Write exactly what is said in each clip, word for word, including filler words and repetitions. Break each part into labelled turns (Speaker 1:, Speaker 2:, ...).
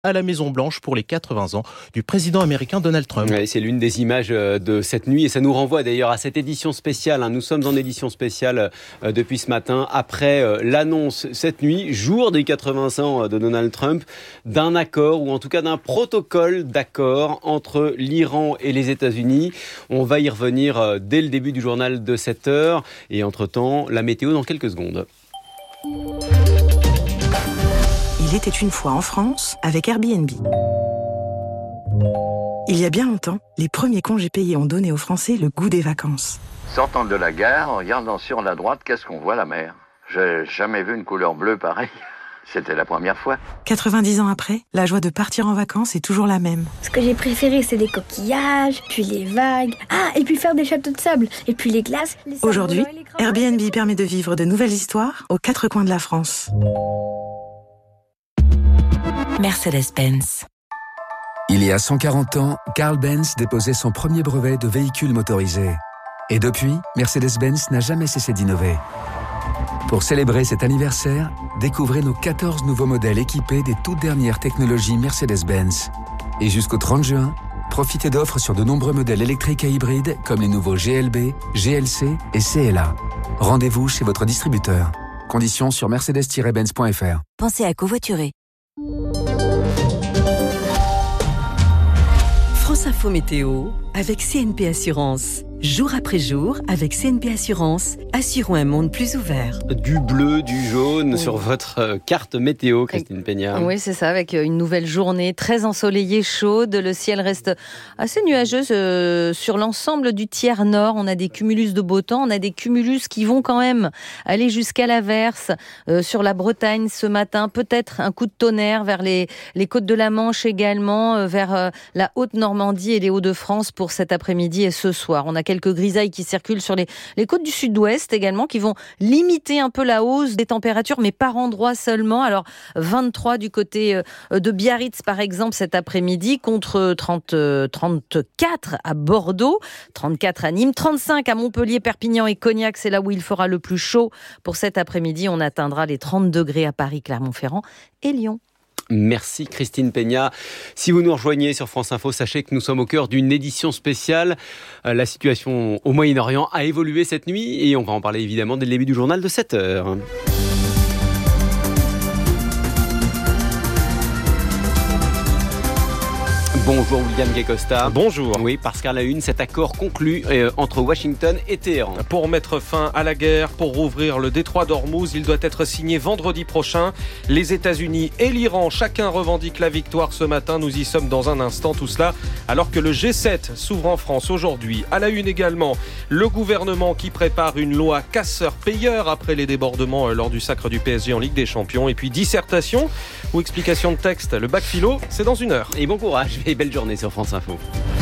Speaker 1: à la Maison-Blanche pour les quatre-vingts ans du président américain Donald Trump.
Speaker 2: Ouais, c'est l'une des images de cette nuit et ça nous renvoie d'ailleurs à cette édition spéciale. Nous sommes en édition spéciale depuis ce matin après l'annonce cette nuit, jour des quatre-vingts ans de Donald Trump, d'un accord ou en tout cas d'un protocole d'accord entre l'Iran et les États-Unis. On va y revenir dès le début du journal de sept heures et entre-temps, la météo dans quelques secondes.
Speaker 3: Il était une fois en France avec Airbnb. Il y a bien longtemps, les premiers congés payés ont donné aux Français le goût des vacances.
Speaker 4: Sortant de la gare, en regardant sur la droite, qu'est-ce qu'on voit? La mer. J'ai jamais vu une couleur bleue pareille. C'était la première fois.
Speaker 3: quatre-vingt-dix ans après, la joie de partir en vacances est toujours la même.
Speaker 5: Ce que j'ai préféré, c'est les coquillages, puis les vagues. Ah, et puis faire des châteaux de sable, et puis les glaces. Les
Speaker 3: Aujourd'hui, Airbnb permet de vivre de nouvelles histoires aux quatre coins de la France.
Speaker 6: Mercedes-Benz. Il y a cent quarante ans, Carl Benz déposait son premier brevet de véhicule motorisé. Et depuis, Mercedes-Benz n'a jamais cessé d'innover. Pour célébrer cet anniversaire, découvrez nos quatorze nouveaux modèles équipés des toutes dernières technologies Mercedes-Benz. Et jusqu'au trente juin, profitez d'offres sur de nombreux modèles électriques et hybrides comme les nouveaux G L B, G L C et C L A. Rendez-vous chez votre distributeur. Conditions sur mercedes tiret benz point f r.
Speaker 7: Pensez à covoiturer.
Speaker 8: France Info Météo avec C N P Assurance. Jour après jour, avec C N P Assurance, assurons un monde plus ouvert.
Speaker 2: Du bleu, du jaune oui. sur votre carte météo, Christine Peña.
Speaker 9: Oui, c'est ça, avec une nouvelle journée très ensoleillée, chaude. Le ciel reste assez nuageux euh, sur l'ensemble du tiers nord. On a des cumulus de beau temps, on a des cumulus qui vont quand même aller jusqu'à l'averse euh, sur la Bretagne ce matin. Peut-être un coup de tonnerre vers les, les côtes de la Manche également, euh, vers euh, la Haute-Normandie et les Hauts-de-France pour cet après-midi et ce soir. On a quelques grisailles qui circulent sur les, les côtes du sud-ouest également, qui vont limiter un peu la hausse des températures, mais par endroits seulement. Alors, vingt-trois du côté de Biarritz, par exemple, cet après-midi, contre trente, trente-quatre à Bordeaux, trente-quatre à Nîmes, trente-cinq à Montpellier, Perpignan et Cognac. C'est là où il fera le plus chaud. Pour cet après-midi, on atteindra les trente degrés à Paris, Clermont-Ferrand et Lyon.
Speaker 2: Merci Christine Peña. Si vous nous rejoignez sur France Info, sachez que nous sommes au cœur d'une édition spéciale. La situation au Moyen-Orient a évolué cette nuit et on va en parler évidemment dès le début du journal de sept heures. Bonjour William Guécosta.
Speaker 10: Bonjour.
Speaker 2: Oui, parce qu'à la une, cet accord conclu euh, entre Washington et Téhéran.
Speaker 10: Pour mettre fin à la guerre, pour rouvrir le détroit d'Ormuz, il doit être signé vendredi prochain. Les États-Unis et l'Iran, chacun revendique la victoire ce matin. Nous y sommes dans un instant, tout cela alors que le G sept s'ouvre en France aujourd'hui. À la une également, le gouvernement qui prépare une loi casseur-payeur après les débordements lors du sacre du P S G en Ligue des Champions. Et puis dissertation ou explication de texte, le bac philo, c'est dans une heure.
Speaker 2: Et bon courage et belle journée sur France Info.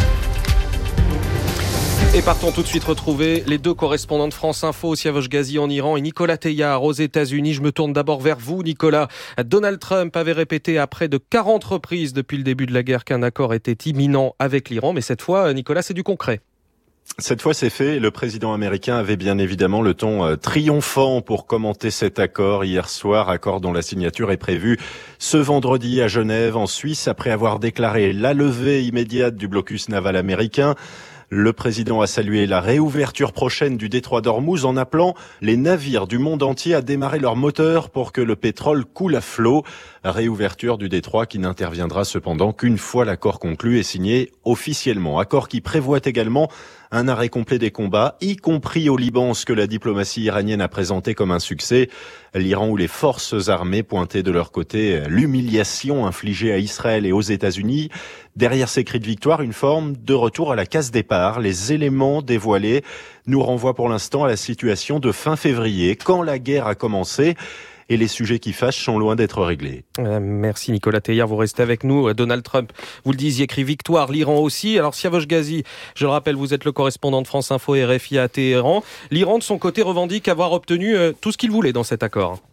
Speaker 10: Et partons tout de suite retrouver les deux correspondants de France Info, Siavosh Ghazi en Iran et Nicolas Teilhard aux États-Unis. Je me tourne d'abord vers vous, Nicolas. Donald Trump avait répété à près de quarante reprises depuis le début de la guerre qu'un accord était imminent avec l'Iran. Mais cette fois, Nicolas, c'est du concret.
Speaker 11: Cette fois, c'est fait. Le président américain avait bien évidemment le ton euh, triomphant pour commenter cet accord hier soir, accord dont la signature est prévue ce vendredi à Genève, en Suisse, après avoir déclaré la levée immédiate du blocus naval américain. Le président a salué la réouverture prochaine du détroit d'Ormuz en appelant les navires du monde entier à démarrer leurs moteurs pour que le pétrole coule à flot. Réouverture du détroit qui n'interviendra cependant qu'une fois l'accord conclu et signé officiellement. Accord qui prévoit également un arrêt complet des combats, y compris au Liban, ce que la diplomatie iranienne a présenté comme un succès. L'Iran où les forces armées pointaient de leur côté l'humiliation infligée à Israël et aux États-Unis. Derrière ces cris de victoire, une forme de retour à la case départ. Les éléments dévoilés nous renvoient pour l'instant à la situation de fin février, quand la guerre a commencé. Et les sujets qui fâchent sont loin d'être réglés.
Speaker 10: Euh, merci Nicolas Teilhard, vous restez avec nous. Donald Trump, vous le disiez, crie victoire, l'Iran aussi. Alors Siavosh Ghazi, je le rappelle, vous êtes le correspondant de France Info et R F I à Téhéran. L'Iran, de son côté, revendique avoir obtenu euh, tout ce qu'il voulait dans cet accord.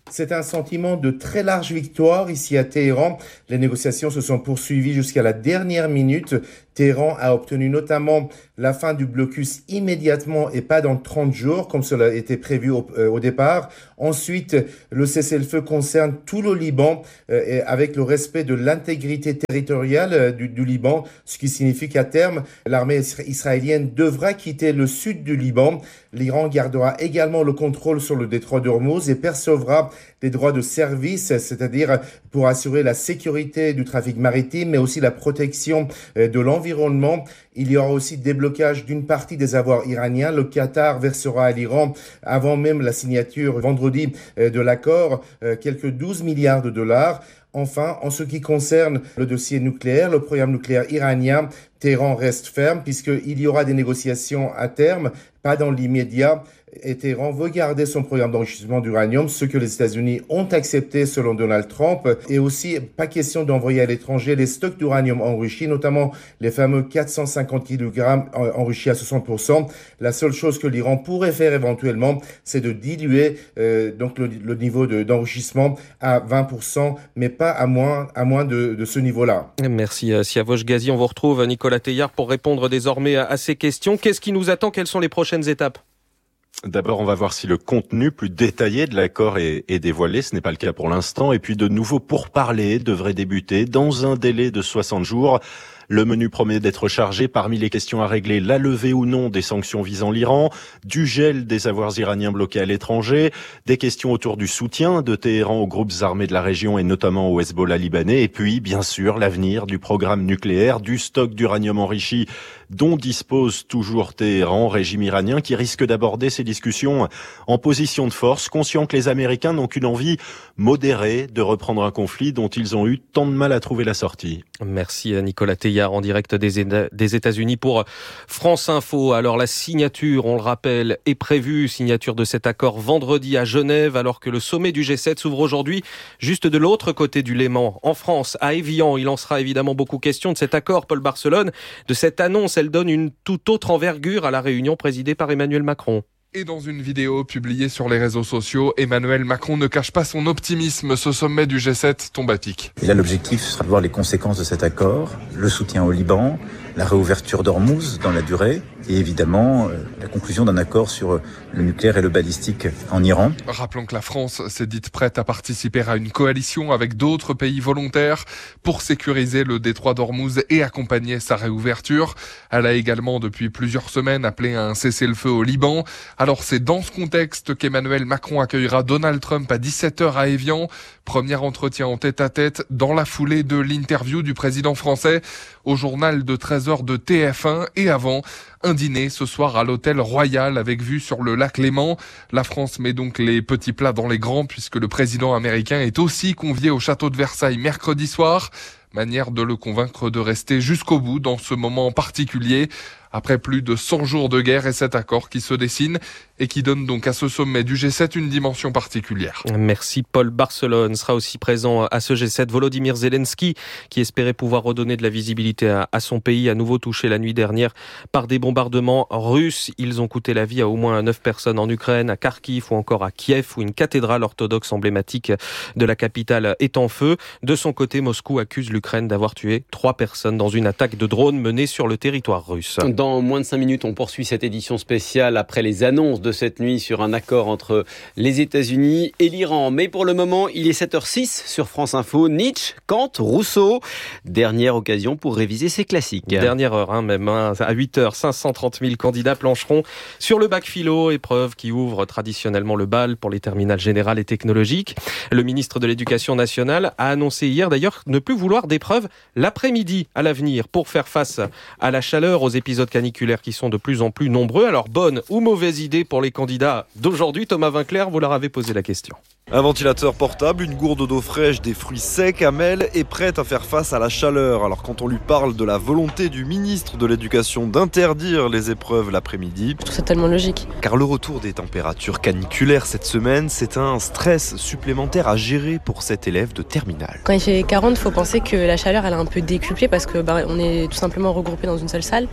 Speaker 7: C'est un sentiment de très large victoire ici à Téhéran. Les négociations se sont poursuivies jusqu'à la dernière minute. Téhéran a obtenu notamment la fin du blocus immédiatement et pas dans trente jours, comme cela était prévu au, euh, au départ. Ensuite, le cessez-le-feu concerne tout le Liban, euh, et avec le respect de l'intégrité territoriale euh, du, du Liban, ce qui signifie qu'à terme, l'armée israélienne devra quitter le sud du Liban. L'Iran gardera également le contrôle sur le détroit d'Ormuz et percevra des droits de service, c'est-à-dire pour assurer la sécurité du trafic maritime, mais aussi la protection euh, de l'environnement. Il y aura aussi déblocage d'une partie des avoirs iraniens. Le Qatar versera à l'Iran, avant même la signature vendredi de l'accord, quelques douze milliards de dollars. Enfin, en ce qui concerne le dossier nucléaire, le programme nucléaire iranien, Téhéran reste ferme puisqu'il y aura des négociations à terme, pas dans l'immédiat. Et Téhéran veut garder son programme d'enrichissement d'uranium, ce que les États-Unis ont accepté selon Donald Trump. Et aussi, pas question d'envoyer à l'étranger les stocks d'uranium enrichis, notamment les fameux quatre cent cinquante kilogrammes enrichis à soixante pour cent. La seule chose que l'Iran pourrait faire éventuellement, c'est de diluer euh, donc le, le niveau de, d'enrichissement à vingt pour cent, mais pas à moins, à moins de, de ce niveau-là.
Speaker 10: Merci Siavosh Ghazi. On vous retrouve, Nicolas Teilhard, pour répondre désormais à ces questions. Qu'est-ce qui nous attend? Quelles sont les prochaines étapes?
Speaker 11: D'abord, on va voir si le contenu plus détaillé de l'accord est, est dévoilé. Ce n'est pas le cas pour l'instant. Et puis, de nouveaux pourparlers devraient débuter dans un délai de soixante jours. Le menu promet d'être chargé parmi les questions à régler: la levée ou non des sanctions visant l'Iran, du gel des avoirs iraniens bloqués à l'étranger, des questions autour du soutien de Téhéran aux groupes armés de la région et notamment au Hezbollah libanais, et puis bien sûr l'avenir du programme nucléaire, du stock d'uranium enrichi dont dispose toujours Téhéran, régime iranien qui risque d'aborder ces discussions en position de force, conscient que les Américains n'ont qu'une envie modérée de reprendre un conflit dont ils ont eu tant de mal à trouver la sortie.
Speaker 10: Merci à Nicolas Teilhard en direct des, des États-Unis pour France Info. Alors la signature, on le rappelle, est prévue, signature de cet accord vendredi à Genève, alors que le sommet du G sept s'ouvre aujourd'hui juste de l'autre côté du Léman, en France, à Évian. Il en sera évidemment beaucoup question de cet accord, Paul Barcelone, de cette annonce. Elle donne une toute autre envergure à la réunion présidée par Emmanuel Macron.
Speaker 12: Et dans une vidéo publiée sur les réseaux sociaux, Emmanuel Macron ne cache pas son optimisme. Ce sommet du G sept tombe à pic.
Speaker 13: Et là, l'objectif sera de voir les conséquences de cet accord, le soutien au Liban, la réouverture d'Ormuz dans la durée et évidemment euh, la conclusion d'un accord sur le nucléaire et le balistique en Iran.
Speaker 12: Rappelons que la France s'est dite prête à participer à une coalition avec d'autres pays volontaires pour sécuriser le détroit d'Ormuz et accompagner sa réouverture. Elle a également depuis plusieurs semaines appelé à un cessez-le-feu au Liban. Alors c'est dans ce contexte qu'Emmanuel Macron accueillera Donald Trump à dix-sept heures à Évian. Premier entretien en tête-à-tête dans la foulée de l'interview du président français au journal de treize heures de T F un et avant un dîner ce soir à l'hôtel Royal avec vue sur le lac Léman. La France met donc les petits plats dans les grands puisque le président américain est aussi convié au château de Versailles mercredi soir. Manière de le convaincre de rester jusqu'au bout dans ce moment particulier. Après plus de cent jours de guerre et cet accord qui se dessine et qui donne donc à ce sommet du G sept une dimension particulière.
Speaker 10: Merci Paul Barcelone. Sera aussi présent à ce G sept Volodymyr Zelensky qui espérait pouvoir redonner de la visibilité à, à son pays, à nouveau touché la nuit dernière par des bombardements russes. Ils ont coûté la vie à au moins neuf personnes en Ukraine, à Kharkiv ou encore à Kiev où une cathédrale orthodoxe emblématique de la capitale est en feu. De son côté, Moscou accuse l'Ukraine d'avoir tué trois personnes dans une attaque de drone menée sur le territoire russe.
Speaker 2: Dans moins de cinq minutes, on poursuit cette édition spéciale après les annonces de cette nuit sur un accord entre les États-Unis et l'Iran. Mais pour le moment, il est sept heures six sur France Info. Nietzsche, Kant, Rousseau. Dernière occasion pour réviser ces classiques.
Speaker 10: Dernière heure, hein, même. Hein, à huit heures, cinq cent trente mille candidats plancheront sur le bac philo, épreuve qui ouvre traditionnellement le bal pour les terminales générales et technologiques. Le ministre de l'Éducation nationale a annoncé hier d'ailleurs ne plus vouloir d'épreuves l'après-midi à l'avenir pour faire face à la chaleur, aux épisodes caniculaires qui sont de plus en plus nombreux. Alors, bonne ou mauvaise idée pour les candidats d'aujourd'hui? Thomas Vinclair, vous leur avez posé la question.
Speaker 14: Un ventilateur portable, une gourde d'eau fraîche, des fruits secs, Amel est prête à faire face à la chaleur. Alors quand on lui parle de la volonté du ministre de l'Éducation d'interdire les épreuves l'après-midi...
Speaker 15: Je trouve ça tellement logique.
Speaker 14: Car le retour des températures caniculaires cette semaine, c'est un stress supplémentaire à gérer pour cet élève de terminale.
Speaker 15: Quand il fait quarante, il faut penser que la chaleur elle a un peu décuplé parce que bah, on est tout simplement regroupé dans une seule salle. Forcément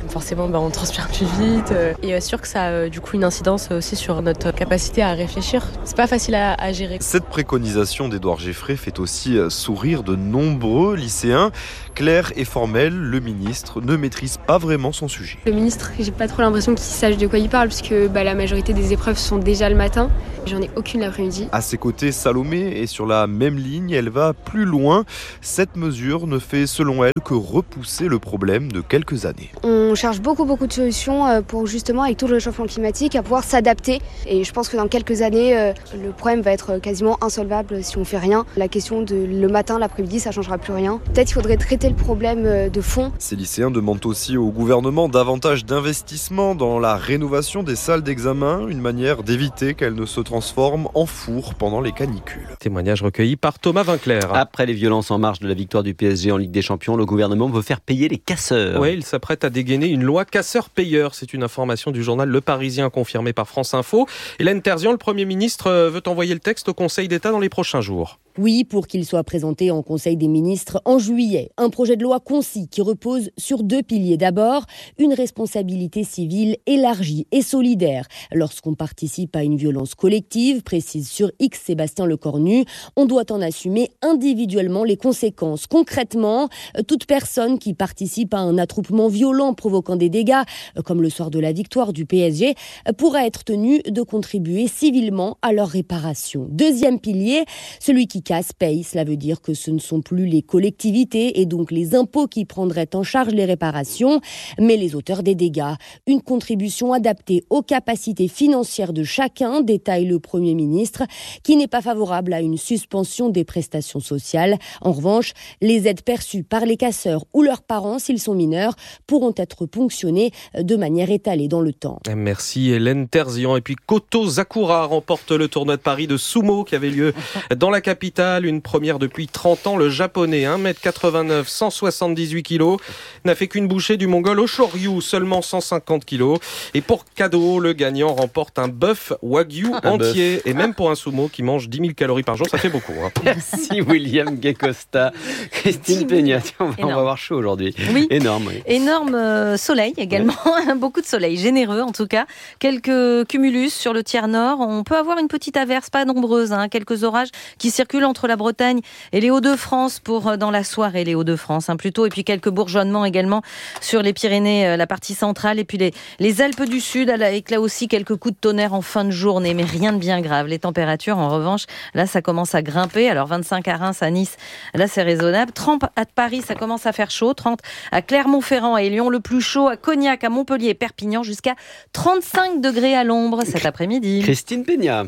Speaker 15: forcément bah, on transpire plus vite euh, et euh, sûr que ça a euh, du coup une incidence aussi sur notre capacité à réfléchir. C'est pas facile à, à gérer.
Speaker 14: Cette préconisation d'Édouard Geffray fait aussi sourire de nombreux lycéens. Clair et formel, le ministre ne maîtrise pas vraiment son sujet.
Speaker 16: Le ministre, j'ai pas trop l'impression qu'il sache de quoi il parle puisque bah, la majorité des épreuves sont déjà le matin. J'en ai aucune l'après-midi. À
Speaker 14: ses côtés, Salomé est sur la même ligne, elle va plus loin. Cette mesure ne fait selon elle que repousser le problème de quelques années.
Speaker 16: On cherche beaucoup beaucoup de solutions pour justement, avec tout le réchauffement climatique, à pouvoir s'adapter. Et je pense que dans quelques années, le problème va être quasiment insolvable si on fait rien. La question de le matin, l'après-midi, ça changera plus rien. Peut-être qu'il faudrait traiter le problème de fond.
Speaker 14: Ces lycéens demandent aussi au gouvernement davantage d'investissement dans la rénovation des salles d'examen, une manière d'éviter qu'elles ne se transforment en four pendant les canicules.
Speaker 10: Témoignage recueilli par Thomas Vinclair.
Speaker 2: Après les violences en marge de la victoire du P S G en Ligue des Champions, le gouvernement veut faire payer les casseurs.
Speaker 10: Oui, il s'apprête à dégainer une loi casseur-payeur. C'est une information du journal Le Parisien confirmée par France Info. Hélène Terzian, le Premier ministre, veut envoyer le texte au Conseil d'État dans les prochains jours.
Speaker 17: Oui, pour qu'il soit présenté en Conseil des ministres en juillet. Un projet de loi concis qui repose sur deux piliers. D'abord, une responsabilité civile élargie et solidaire. Lorsqu'on participe à une violence collective, précise sur X Sébastien Lecornu, on doit en assumer individuellement les conséquences. Concrètement, toute personne qui participe à un attroupement violent provoquant des dégâts, comme le soir de la victoire du P S G, pourra être tenue de contribuer civilement à leur réparation. Deuxième pilier, celui qui casse paye. Cela veut dire que ce ne sont plus les collectivités et donc les impôts qui prendraient en charge les réparations, mais les auteurs des dégâts. Une contribution adaptée aux capacités financières de chacun, détaille le Premier ministre, qui n'est pas favorable à une suspension des prestations sociales. En revanche, les aides perçues par les casseurs ou leurs parents, s'ils sont mineurs, pourront être ponctionnées de manière étalée dans le temps.
Speaker 10: Merci Hélène Terzian. Et puis Koto Zakura remporte le tournoi de Paris de sumo qui avait lieu dans la capitale. Une première depuis trente ans, le japonais, un mètre quatre-vingt-neuf, cent soixante-dix-huit kilos, n'a fait qu'une bouchée du mongol Oshoryu, seulement cent cinquante kilos. Et pour cadeau, le gagnant remporte un bœuf wagyu
Speaker 2: un
Speaker 10: entier.
Speaker 2: bœuf.
Speaker 10: Et même pour un sumo qui mange dix mille calories par jour, ça fait beaucoup. Hein.
Speaker 2: Merci William Guecosta. Christine Peña, on va, on va avoir chaud aujourd'hui.
Speaker 9: Oui.
Speaker 2: Énorme. Oui.
Speaker 9: Énorme euh, soleil également, oui. Beaucoup de soleil, généreux en tout cas. Quelques cumulus sur le tiers nord. On peut avoir une petite averse, pas nombreuse, hein, quelques orages qui circulent entre la Bretagne et les Hauts-de-France pour dans la soirée, les Hauts-de-France hein, plutôt, et puis quelques bourgeonnements également sur les Pyrénées, la partie centrale, et puis les, les Alpes du Sud, avec là aussi quelques coups de tonnerre en fin de journée, mais rien de bien grave. Les températures, en revanche, là ça commence à grimper. Alors vingt-cinq à Reims, à Nice, là c'est raisonnable. trente à Paris, ça commence à faire chaud. trente à Clermont-Ferrand et Lyon, le plus chaud, à Cognac, à Montpellier et Perpignan, jusqu'à trente-cinq degrés à l'ombre cet après-midi.
Speaker 2: Christine Peña.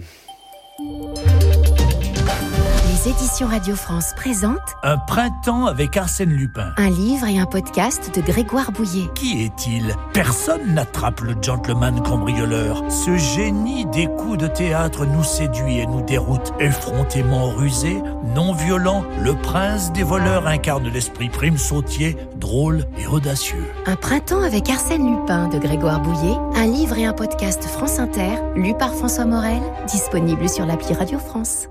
Speaker 18: Les éditions Radio France présentent
Speaker 19: Un printemps avec Arsène Lupin.
Speaker 18: un livre et un podcast de Grégoire Bouillet.
Speaker 19: Qui est-il ? Personne n'attrape le gentleman cambrioleur. Ce génie des coups de théâtre nous séduit et nous déroute. Effrontément rusé, non violent, le prince des voleurs incarne l'esprit prime sautier, drôle et audacieux.
Speaker 18: Un printemps avec Arsène Lupin de Grégoire Bouillet, un livre et un podcast France Inter, lu par François Morel, disponible sur l'appli Radio France.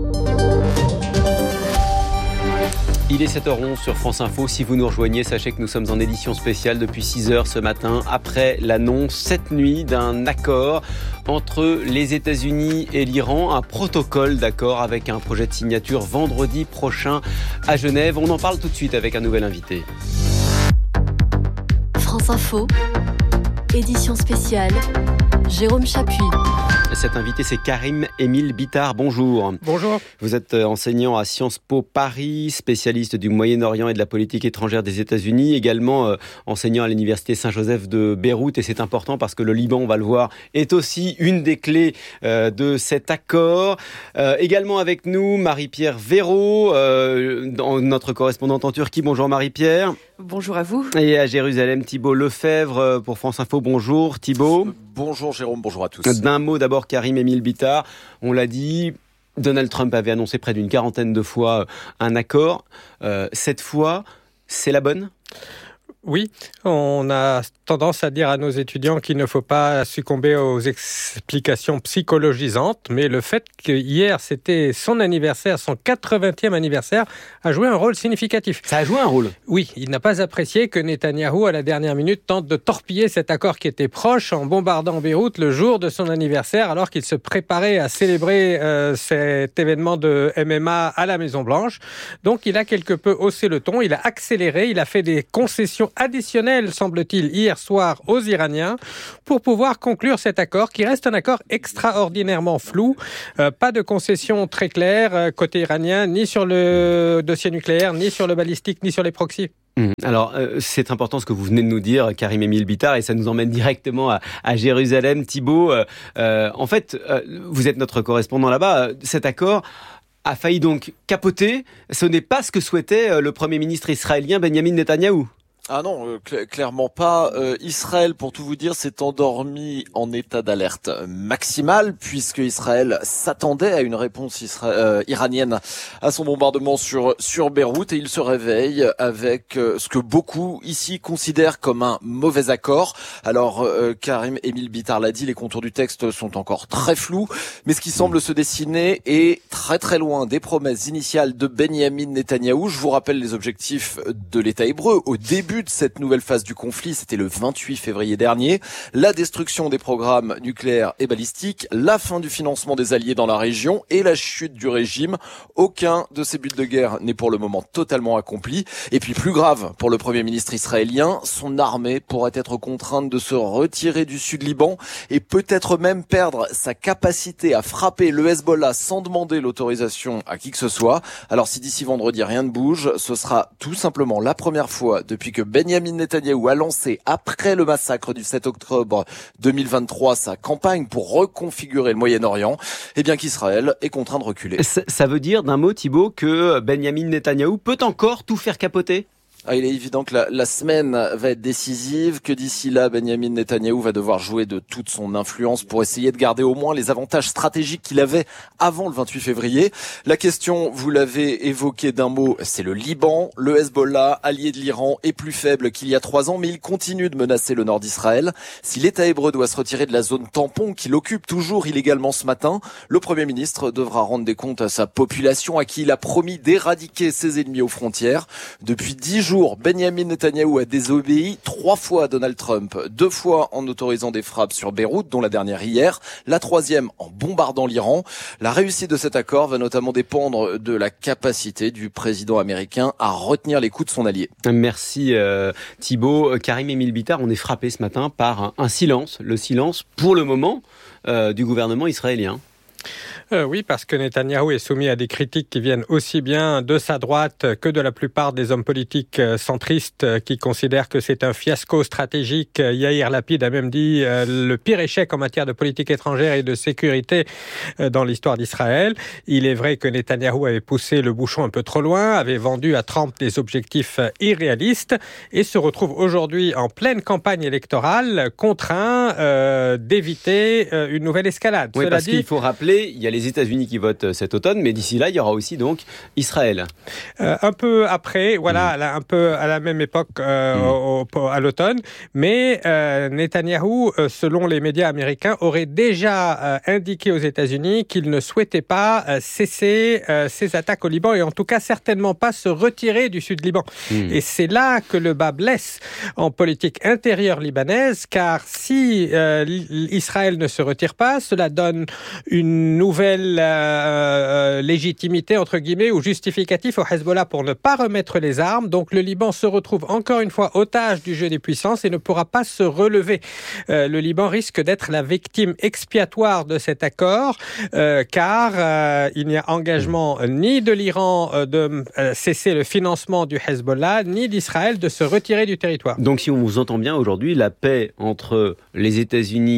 Speaker 2: Il est sept heures onze sur France Info. Si vous nous rejoignez, sachez que nous sommes en édition spéciale depuis six heures ce matin, après l'annonce cette nuit d'un accord entre les États-Unis et l'Iran, un protocole d'accord avec un projet de signature vendredi prochain à Genève. On en parle tout de suite avec un nouvel invité.
Speaker 18: France Info, édition spéciale, Jérôme Chapuis.
Speaker 2: Cet invité, c'est Karim Émile Bitar. Bonjour.
Speaker 20: Bonjour.
Speaker 2: Vous êtes enseignant à Sciences Po Paris, spécialiste du Moyen-Orient et de la politique étrangère des États-Unis, également euh, enseignant à l'université Saint-Joseph de Beyrouth. Et c'est important parce que le Liban, on va le voir, est aussi une des clés euh, de cet accord. Euh, également avec nous, Marie-Pierre Véraud, euh, notre correspondante en Turquie. Bonjour Marie-Pierre.
Speaker 21: Bonjour à vous.
Speaker 2: Et à Jérusalem, Thibault Lefebvre pour France Info. Bonjour Thibault.
Speaker 20: Bonjour Jérôme, bonjour à tous.
Speaker 2: D'un mot d'abord, Karim Émile Bitar. On l'a dit, Donald Trump avait annoncé près d'une quarantaine de fois un accord. Euh, cette fois, c'est la bonne ?
Speaker 20: Oui, on a tendance à dire à nos étudiants qu'il ne faut pas succomber aux explications psychologisantes, mais le fait que hier c'était son anniversaire, son quatre-vingtième anniversaire, a joué un rôle significatif.
Speaker 2: Ça a joué un rôle ?
Speaker 20: Oui, il n'a pas apprécié que Netanyahou, à la dernière minute, tente de torpiller cet accord qui était proche en bombardant Beyrouth le jour de son anniversaire, alors qu'il se préparait à célébrer euh, cet événement de M M A à la Maison-Blanche. Donc il a quelque peu haussé le ton, il a accéléré, il a fait des concessions additionnelles, semble-t-il, hier soir aux Iraniens pour pouvoir conclure cet accord qui reste un accord extraordinairement flou. Euh, pas de concessions très claires euh, côté iranien, ni sur le dossier nucléaire, ni sur le balistique, ni sur les proxys.
Speaker 2: Alors, euh, c'est important ce que vous venez de nous dire, Karim Émile Bittard, et ça nous emmène directement à, à Jérusalem. Thibaut, euh, euh, en fait, euh, vous êtes notre correspondant là-bas. Cet accord a failli donc capoter. Ce n'est pas ce que souhaitait le Premier ministre israélien Benyamin Netanyahou.
Speaker 21: Ah non, euh, cl- clairement pas. Euh, Israël, pour tout vous dire, s'est endormi en état d'alerte maximale, puisque Israël s'attendait à une réponse isra- euh, iranienne à son bombardement sur sur Beyrouth, et il se réveille avec euh, ce que beaucoup ici considèrent comme un mauvais accord. Alors, euh, Karim Émile Bittard l'a dit, les contours du texte sont encore très flous, mais ce qui semble se dessiner est très très loin des promesses initiales de Benyamin Netanyahou. Je vous rappelle les objectifs de l'État hébreu au début de cette nouvelle phase du conflit, c'était le vingt-huit février dernier, la destruction des programmes nucléaires et balistiques, la fin du financement des alliés dans la région et la chute du régime. Aucun de ces buts de guerre n'est pour le moment totalement accompli. Et puis plus grave pour le Premier ministre israélien, son armée pourrait être contrainte de se retirer du sud Liban et peut-être même perdre sa capacité à frapper le Hezbollah sans demander l'autorisation à qui que ce soit. Alors si d'ici vendredi rien ne bouge, ce sera tout simplement la première fois depuis que Benyamin Netanyahou a lancé, après le massacre du sept octobre deux mille vingt-trois, sa campagne pour reconfigurer le Moyen-Orient, et bien qu'Israël est contraint de reculer.
Speaker 2: Ça, ça veut dire, d'un mot, Thibaut, que Benyamin Netanyahou peut encore tout faire capoter ?
Speaker 21: Ah, il est évident que la, la semaine va être décisive, que d'ici là, Benyamin Netanyahou va devoir jouer de toute son influence pour essayer de garder au moins les avantages stratégiques qu'il avait avant le vingt-huit février. La question, vous l'avez évoqué d'un mot, c'est le Liban. Le Hezbollah, allié de l'Iran, est plus faible qu'il y a trois ans, mais il continue de menacer le nord d'Israël. Si l'État hébreu doit se retirer de la zone tampon qu'il occupe toujours illégalement ce matin, le Premier ministre devra rendre des comptes à sa population, à qui il a promis d'éradiquer ses ennemis aux frontières. Depuis dix jours, Benyamin Netanyahou a désobéi trois fois à Donald Trump, deux fois en autorisant des frappes sur Beyrouth, dont la dernière hier, la troisième en bombardant l'Iran. La réussite de cet accord va notamment dépendre de la capacité du président américain à retenir les coups de son allié.
Speaker 2: Merci euh, Thibaut. Karim Émile Bittard, on est frappé ce matin par un, un silence, le silence pour le moment euh, du gouvernement israélien.
Speaker 20: Euh, oui, parce que Netanyahou est soumis à des critiques qui viennent aussi bien de sa droite que de la plupart des hommes politiques euh, centristes euh, qui considèrent que c'est un fiasco stratégique. Yair Lapid a même dit euh, le pire échec en matière de politique étrangère et de sécurité euh, dans l'histoire d'Israël. Il est vrai que Netanyahou avait poussé le bouchon un peu trop loin, avait vendu à Trump des objectifs euh, irréalistes et se retrouve aujourd'hui en pleine campagne électorale contraint euh, d'éviter euh, une nouvelle escalade.
Speaker 2: Oui,
Speaker 20: Cela
Speaker 2: parce
Speaker 20: dit,
Speaker 2: qu'il faut rappeler, il y a les États-Unis qui votent cet automne, mais d'ici là, il y aura aussi donc Israël.
Speaker 20: Euh, un peu après, voilà, mmh. un peu à la même époque euh, mmh. au, au, à l'automne, mais euh, Netanyahou, euh, selon les médias américains, aurait déjà euh, indiqué aux États-Unis qu'il ne souhaitait pas euh, cesser euh, ses attaques au Liban et en tout cas certainement pas se retirer du sud Liban. Mmh. Et c'est là que le bas blesse en politique intérieure libanaise, car si euh, Israël ne se retire pas, cela donne une nouvelle euh, légitimité, entre guillemets, ou justificatif au Hezbollah pour ne pas remettre les armes. Donc le Liban se retrouve encore une fois otage du jeu des puissances et ne pourra pas se relever. Euh, le Liban risque d'être la victime expiatoire de cet accord, euh, car euh, il n'y a engagement ni de l'Iran euh, de euh, cesser le financement du Hezbollah, ni d'Israël de se retirer du territoire.
Speaker 2: Donc si on vous entend bien aujourd'hui, la paix entre les États-Unis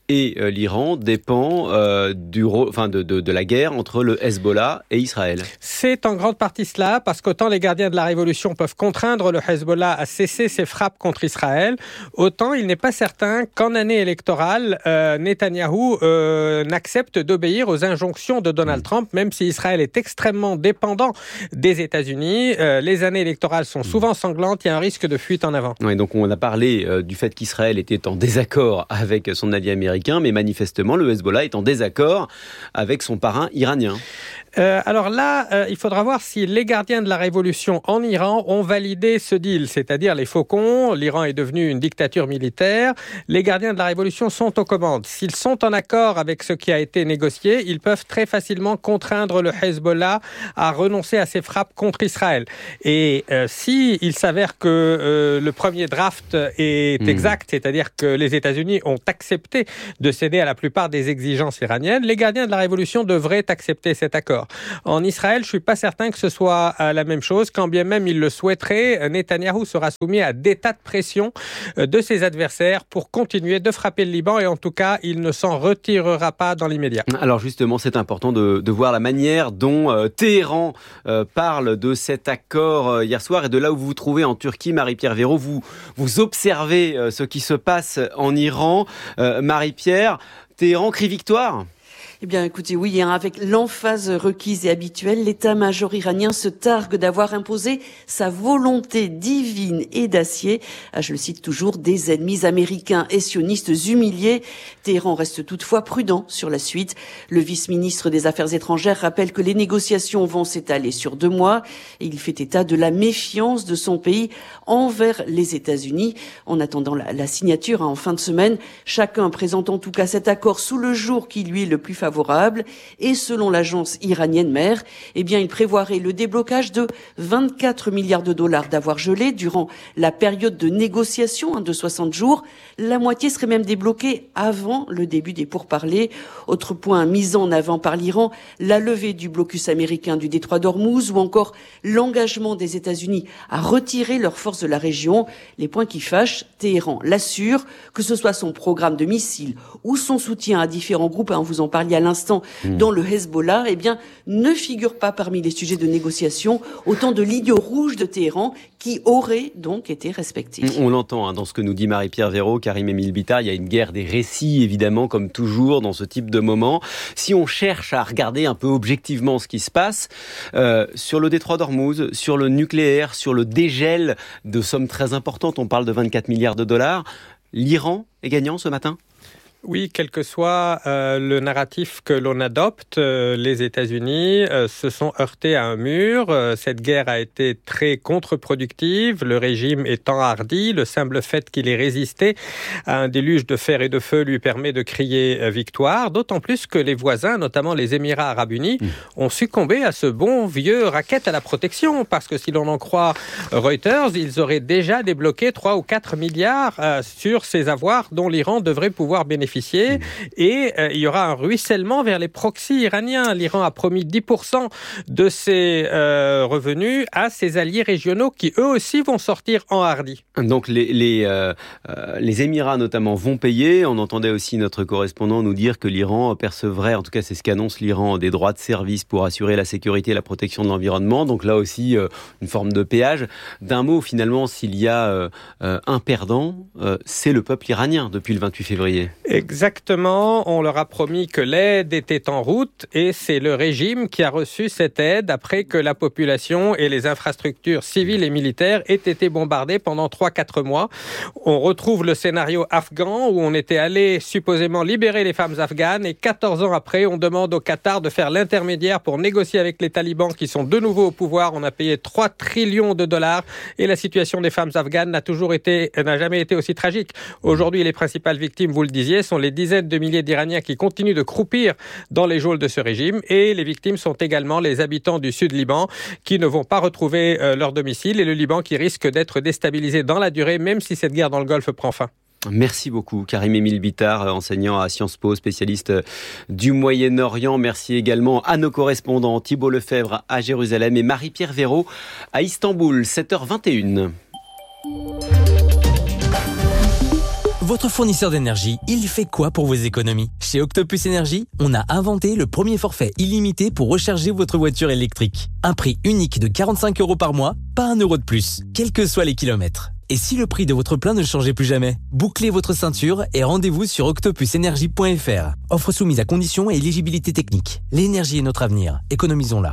Speaker 2: et euh, l'Iran dépend euh, du, enfin de, de, de la guerre entre le Hezbollah et Israël.
Speaker 20: C'est en grande partie cela, parce qu'autant les gardiens de la révolution peuvent contraindre le Hezbollah à cesser ses frappes contre Israël, autant il n'est pas certain qu'en année électorale, euh, Netanyahou euh, n'accepte d'obéir aux injonctions de Donald Trump, même si Israël est extrêmement dépendant des États-Unis. Euh, les années électorales sont souvent sanglantes, il y a un risque de fuite en avant.
Speaker 2: Oui, donc on a parlé euh, du fait qu'Israël était en désaccord avec son allié américain, mais manifestement le Hezbollah est en désaccord avec son parrain iranien.
Speaker 20: Euh, alors là, euh, il faudra voir si les gardiens de la révolution en Iran ont validé ce deal, c'est-à-dire les faucons. L'Iran est devenu une dictature militaire. Les gardiens de la révolution sont aux commandes. S'ils sont en accord avec ce qui a été négocié, ils peuvent très facilement contraindre le Hezbollah à renoncer à ses frappes contre Israël. Et euh, si il s'avère que euh, le premier draft est mmh. exact, c'est-à-dire que les États-Unis ont accepté de céder à la plupart des exigences iraniennes, les gardiens de la révolution devraient accepter cet accord. En Israël, je ne suis pas certain que ce soit la même chose. Quand bien même il le souhaiterait, Netanyahou sera soumis à des tas de pression de ses adversaires pour continuer de frapper le Liban, et en tout cas, il ne s'en retirera pas dans l'immédiat.
Speaker 2: Alors justement, c'est important de, de voir la manière dont euh, Téhéran euh, parle de cet accord euh, hier soir, et de là où vous vous trouvez en Turquie, Marie-Pierre Véraud, vous, vous observez euh, ce qui se passe en Iran. Euh, Marie-Pierre, Téhéran crie victoire ?
Speaker 1: Eh bien, écoutez, oui, hein, avec l'emphase requise et habituelle, l'état-major iranien se targue d'avoir imposé sa volonté divine et d'acier à, je le cite toujours, des ennemis américains et sionistes humiliés. Téhéran reste toutefois prudent sur la suite. Le vice-ministre des Affaires étrangères rappelle que les négociations vont s'étaler sur deux mois, et il fait état de la méfiance de son pays envers les États-Unis. En attendant la, la signature hein, en fin de semaine, chacun présente en tout cas cet accord sous le jour qui lui est le plus favorable. favorable, et selon l'agence iranienne mère, eh bien, il prévoirait le déblocage de vingt-quatre milliards de dollars d'avoirs gelés durant la période de négociation hein, de soixante jours. La moitié serait même débloquée avant le début des pourparlers. Autre point mis en avant par l'Iran, la levée du blocus américain du détroit d'Ormuz, ou encore l'engagement des États-Unis à retirer leurs forces de la région. Les points qui fâchent, Téhéran l'assure, que ce soit son programme de missiles ou son soutien à différents groupes, hein, vous en parliez à l'instant, mmh. dans le Hezbollah, eh bien, ne figure pas parmi les sujets de négociation, autant de lignes rouges de Téhéran qui auraient donc été respectées.
Speaker 2: On l'entend hein, dans ce que nous dit Marie-Pierre Véraud, Karim Emile Bittard, il y a une guerre des récits, évidemment, comme toujours dans ce type de moment. Si on cherche à regarder un peu objectivement ce qui se passe, euh, sur le détroit d'Ormuz, sur le nucléaire, sur le dégel de sommes très importantes, on parle de vingt-quatre milliards de dollars, l'Iran est gagnant ce matin ?
Speaker 20: Oui, quel que soit euh, le narratif que l'on adopte, euh, les États-Unis euh, se sont heurtés à un mur. Euh, cette guerre a été très contre-productive, le régime étant hardi. Le simple fait qu'il ait résisté à un déluge de fer et de feu lui permet de crier euh, victoire, d'autant plus que les voisins, notamment les Émirats arabes unis, mmh. ont succombé à ce bon vieux racket à la protection, parce que si l'on en croit Reuters, ils auraient déjà débloqué trois ou quatre milliards euh, sur ces avoirs dont l'Iran devrait pouvoir bénéficier. Et euh, il y aura un ruissellement vers les proxys iraniens. L'Iran a promis dix pour cent de ses euh, revenus à ses alliés régionaux qui eux aussi vont sortir enhardis.
Speaker 2: Donc les, les, euh, les Émirats notamment vont payer. On entendait aussi notre correspondant nous dire que l'Iran percevrait, en tout cas c'est ce qu'annonce l'Iran, des droits de service pour assurer la sécurité et la protection de l'environnement. Donc là aussi euh, une forme de péage. D'un mot, finalement, s'il y a euh, un perdant, euh, c'est le peuple iranien depuis le vingt-huit février.
Speaker 20: Exactement, on leur a promis que l'aide était en route, et c'est le régime qui a reçu cette aide après que la population et les infrastructures civiles et militaires aient été bombardées pendant trois à quatre mois. On retrouve le scénario afghan où on était allé supposément libérer les femmes afghanes, et quatorze ans après, on demande au Qatar de faire l'intermédiaire pour négocier avec les talibans qui sont de nouveau au pouvoir. On a payé trois trillions de dollars, et la situation des femmes afghanes n'a toujours été, n'a jamais été aussi tragique. Aujourd'hui, les principales victimes, vous le disiez, sont les dizaines de milliers d'Iraniens qui continuent de croupir dans les geôles de ce régime, et les victimes sont également les habitants du sud Liban qui ne vont pas retrouver euh, leur domicile, et le Liban qui risque d'être déstabilisé dans la durée, même si cette guerre dans le Golfe prend fin.
Speaker 2: Merci beaucoup, Karim Emile Bittard, enseignant à Sciences Po, spécialiste du Moyen-Orient. Merci également à nos correspondants Thibault Lefebvre à Jérusalem et Marie-Pierre Véraud à Istanbul, sept heures vingt et une.
Speaker 4: Votre fournisseur d'énergie, il fait quoi pour vos économies ? Chez Octopus Énergie, on a inventé le premier forfait illimité pour recharger votre voiture électrique. Un prix unique de quarante-cinq euros par mois, pas un euro de plus, quels que soient les kilomètres. Et si le prix de votre plein ne changeait plus jamais ? Bouclez votre ceinture et rendez-vous sur octopus énergie point f r. Offre soumise à conditions et éligibilité technique. L'énergie est notre avenir. Économisons-la.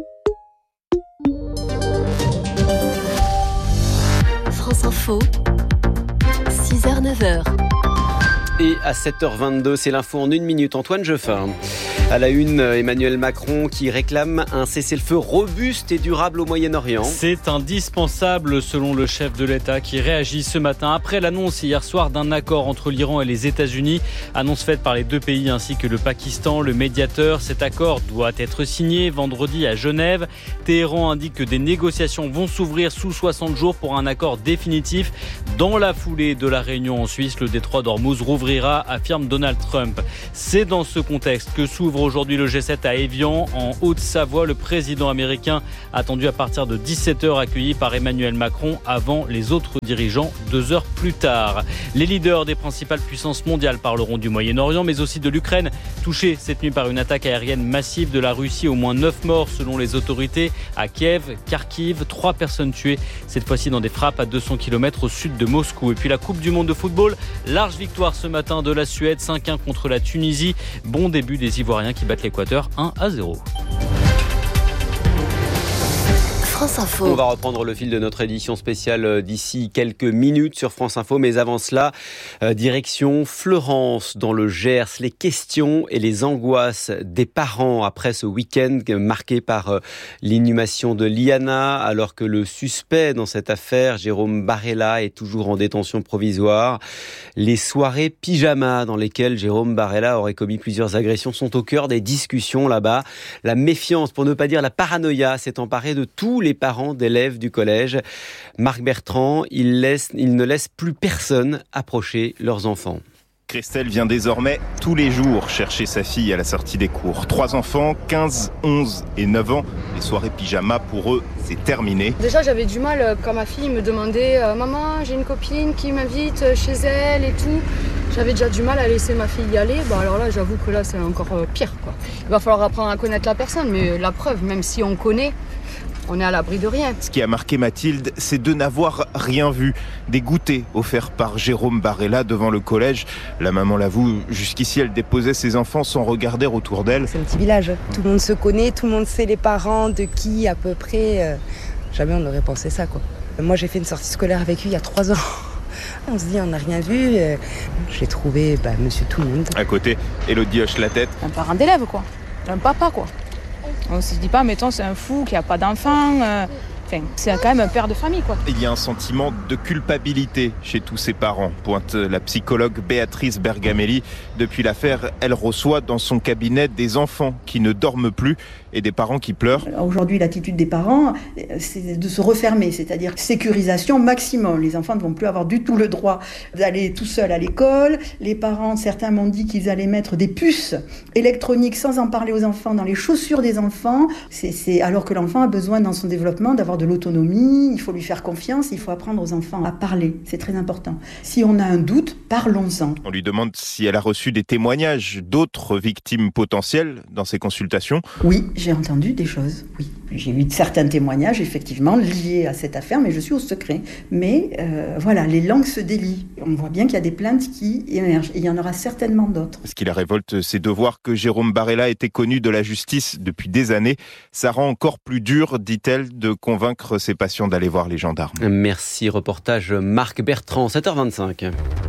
Speaker 18: France Info, six heures neuf heures.
Speaker 2: Et à sept heures vingt-deux, c'est l'info en une minute. Antoine Jeffin. À la une, Emmanuel Macron qui réclame un cessez-le-feu robuste et durable au Moyen-Orient.
Speaker 22: C'est indispensable selon le chef de l'État qui réagit ce matin après l'annonce hier soir d'un accord entre l'Iran et les États-Unis. Annonce faite par les deux pays ainsi que le Pakistan, le médiateur. Cet accord doit être signé vendredi à Genève. Téhéran indique que des négociations vont s'ouvrir sous soixante jours pour un accord définitif. Dans la foulée de la réunion en Suisse, le détroit d'Ormuz rouvrira, affirme Donald Trump. C'est dans ce contexte que s'ouvre aujourd'hui le G sept à Évian, en Haute-Savoie. Le président américain attendu à partir de dix-sept heures, accueilli par Emmanuel Macron avant les autres dirigeants deux heures plus tard. Les leaders des principales puissances mondiales parleront du Moyen-Orient, mais aussi de l'Ukraine, touchée cette nuit par une attaque aérienne massive de la Russie. Au moins neuf morts selon les autorités à Kiev, Kharkiv, trois personnes tuées, cette fois-ci dans des frappes à deux cents kilomètres au sud de Moscou. Et puis la Coupe du Monde de football, large victoire ce matin de la Suède, cinq un contre la Tunisie. Bon début des Ivoiriens qui battent l'Équateur un à zéro.
Speaker 18: France Info.
Speaker 2: On va reprendre le fil de notre édition spéciale d'ici quelques minutes sur France Info. Mais avant cela, euh, direction Fleurance dans le Gers. Les questions et les angoisses des parents après ce week-end marqué par euh, l'inhumation de Liana, alors que le suspect dans cette affaire, Jérôme Barella, est toujours en détention provisoire. Les soirées pyjama dans lesquelles Jérôme Barella aurait commis plusieurs agressions sont au cœur des discussions là-bas. La méfiance, pour ne pas dire la paranoïa, s'est emparée de tous les parents d'élèves du collège. Marc Bertrand, il, laisse, il ne laisse plus personne approcher leurs enfants.
Speaker 23: Christelle vient désormais tous les jours chercher sa fille à la sortie des cours. Trois enfants, quinze, onze et neuf ans. Les soirées pyjama, pour eux, c'est terminé.
Speaker 24: Déjà, j'avais du mal quand ma fille me demandait euh, « Maman, j'ai une copine qui m'invite chez elle et tout ». J'avais déjà du mal à laisser ma fille y aller. Bon, alors là, j'avoue que là, c'est encore euh, pire, quoi. Il va falloir apprendre à connaître la personne, mais la preuve, même si on connaît, on est à l'abri de rien.
Speaker 23: Ce qui a marqué Mathilde, c'est de n'avoir rien vu. Des goûters offerts par Jérôme Barella devant le collège. La maman l'avoue, jusqu'ici, elle déposait ses enfants sans regarder autour d'elle.
Speaker 25: C'est un petit village. Tout le monde se connaît, tout le monde sait les parents, de qui à peu près. Jamais on n'aurait pensé ça, quoi. Moi, j'ai fait une sortie scolaire avec lui il y a trois ans. On se dit, on n'a rien vu. J'ai trouvé bah, monsieur tout le monde.
Speaker 23: À côté, Elodie hoche la tête.
Speaker 26: Un parent d'élève, quoi. Un papa, quoi. On se dit pas, mettons, c'est un fou qui a pas d'enfant. Euh, enfin, c'est quand même un père de famille, quoi.
Speaker 23: Il y a un sentiment de culpabilité chez tous ses parents, pointe la psychologue Béatrice Bergamelli. Depuis l'affaire, elle reçoit dans son cabinet des enfants qui ne dorment plus et des parents qui pleurent.
Speaker 27: Aujourd'hui, l'attitude des parents, c'est de se refermer, c'est-à-dire sécurisation maximum. Les enfants ne vont plus avoir du tout le droit d'aller tout seuls à l'école. Les parents, certains m'ont dit qu'ils allaient mettre des puces électroniques sans en parler aux enfants dans les chaussures des enfants. C'est, c'est alors que l'enfant a besoin dans son développement d'avoir de l'autonomie, il faut lui faire confiance, il faut apprendre aux enfants à parler, c'est très important. Si on a un doute, parlons-en.
Speaker 23: On lui demande si elle a reçu des témoignages d'autres victimes potentielles dans ses consultations.
Speaker 27: Oui, j'ai entendu des choses, oui. J'ai eu certains témoignages, effectivement, liés à cette affaire, mais je suis au secret. Mais euh, voilà, les langues se délient. On voit bien qu'il y a des plaintes qui émergent, et il y en aura certainement d'autres.
Speaker 23: Ce qui la révolte, c'est de voir que Jérôme Barella était connu de la justice depuis des années. Ça rend encore plus dur, dit-elle, de convaincre ses patients d'aller voir les gendarmes.
Speaker 2: Merci, reportage Marc Bertrand, sept heures vingt-cinq.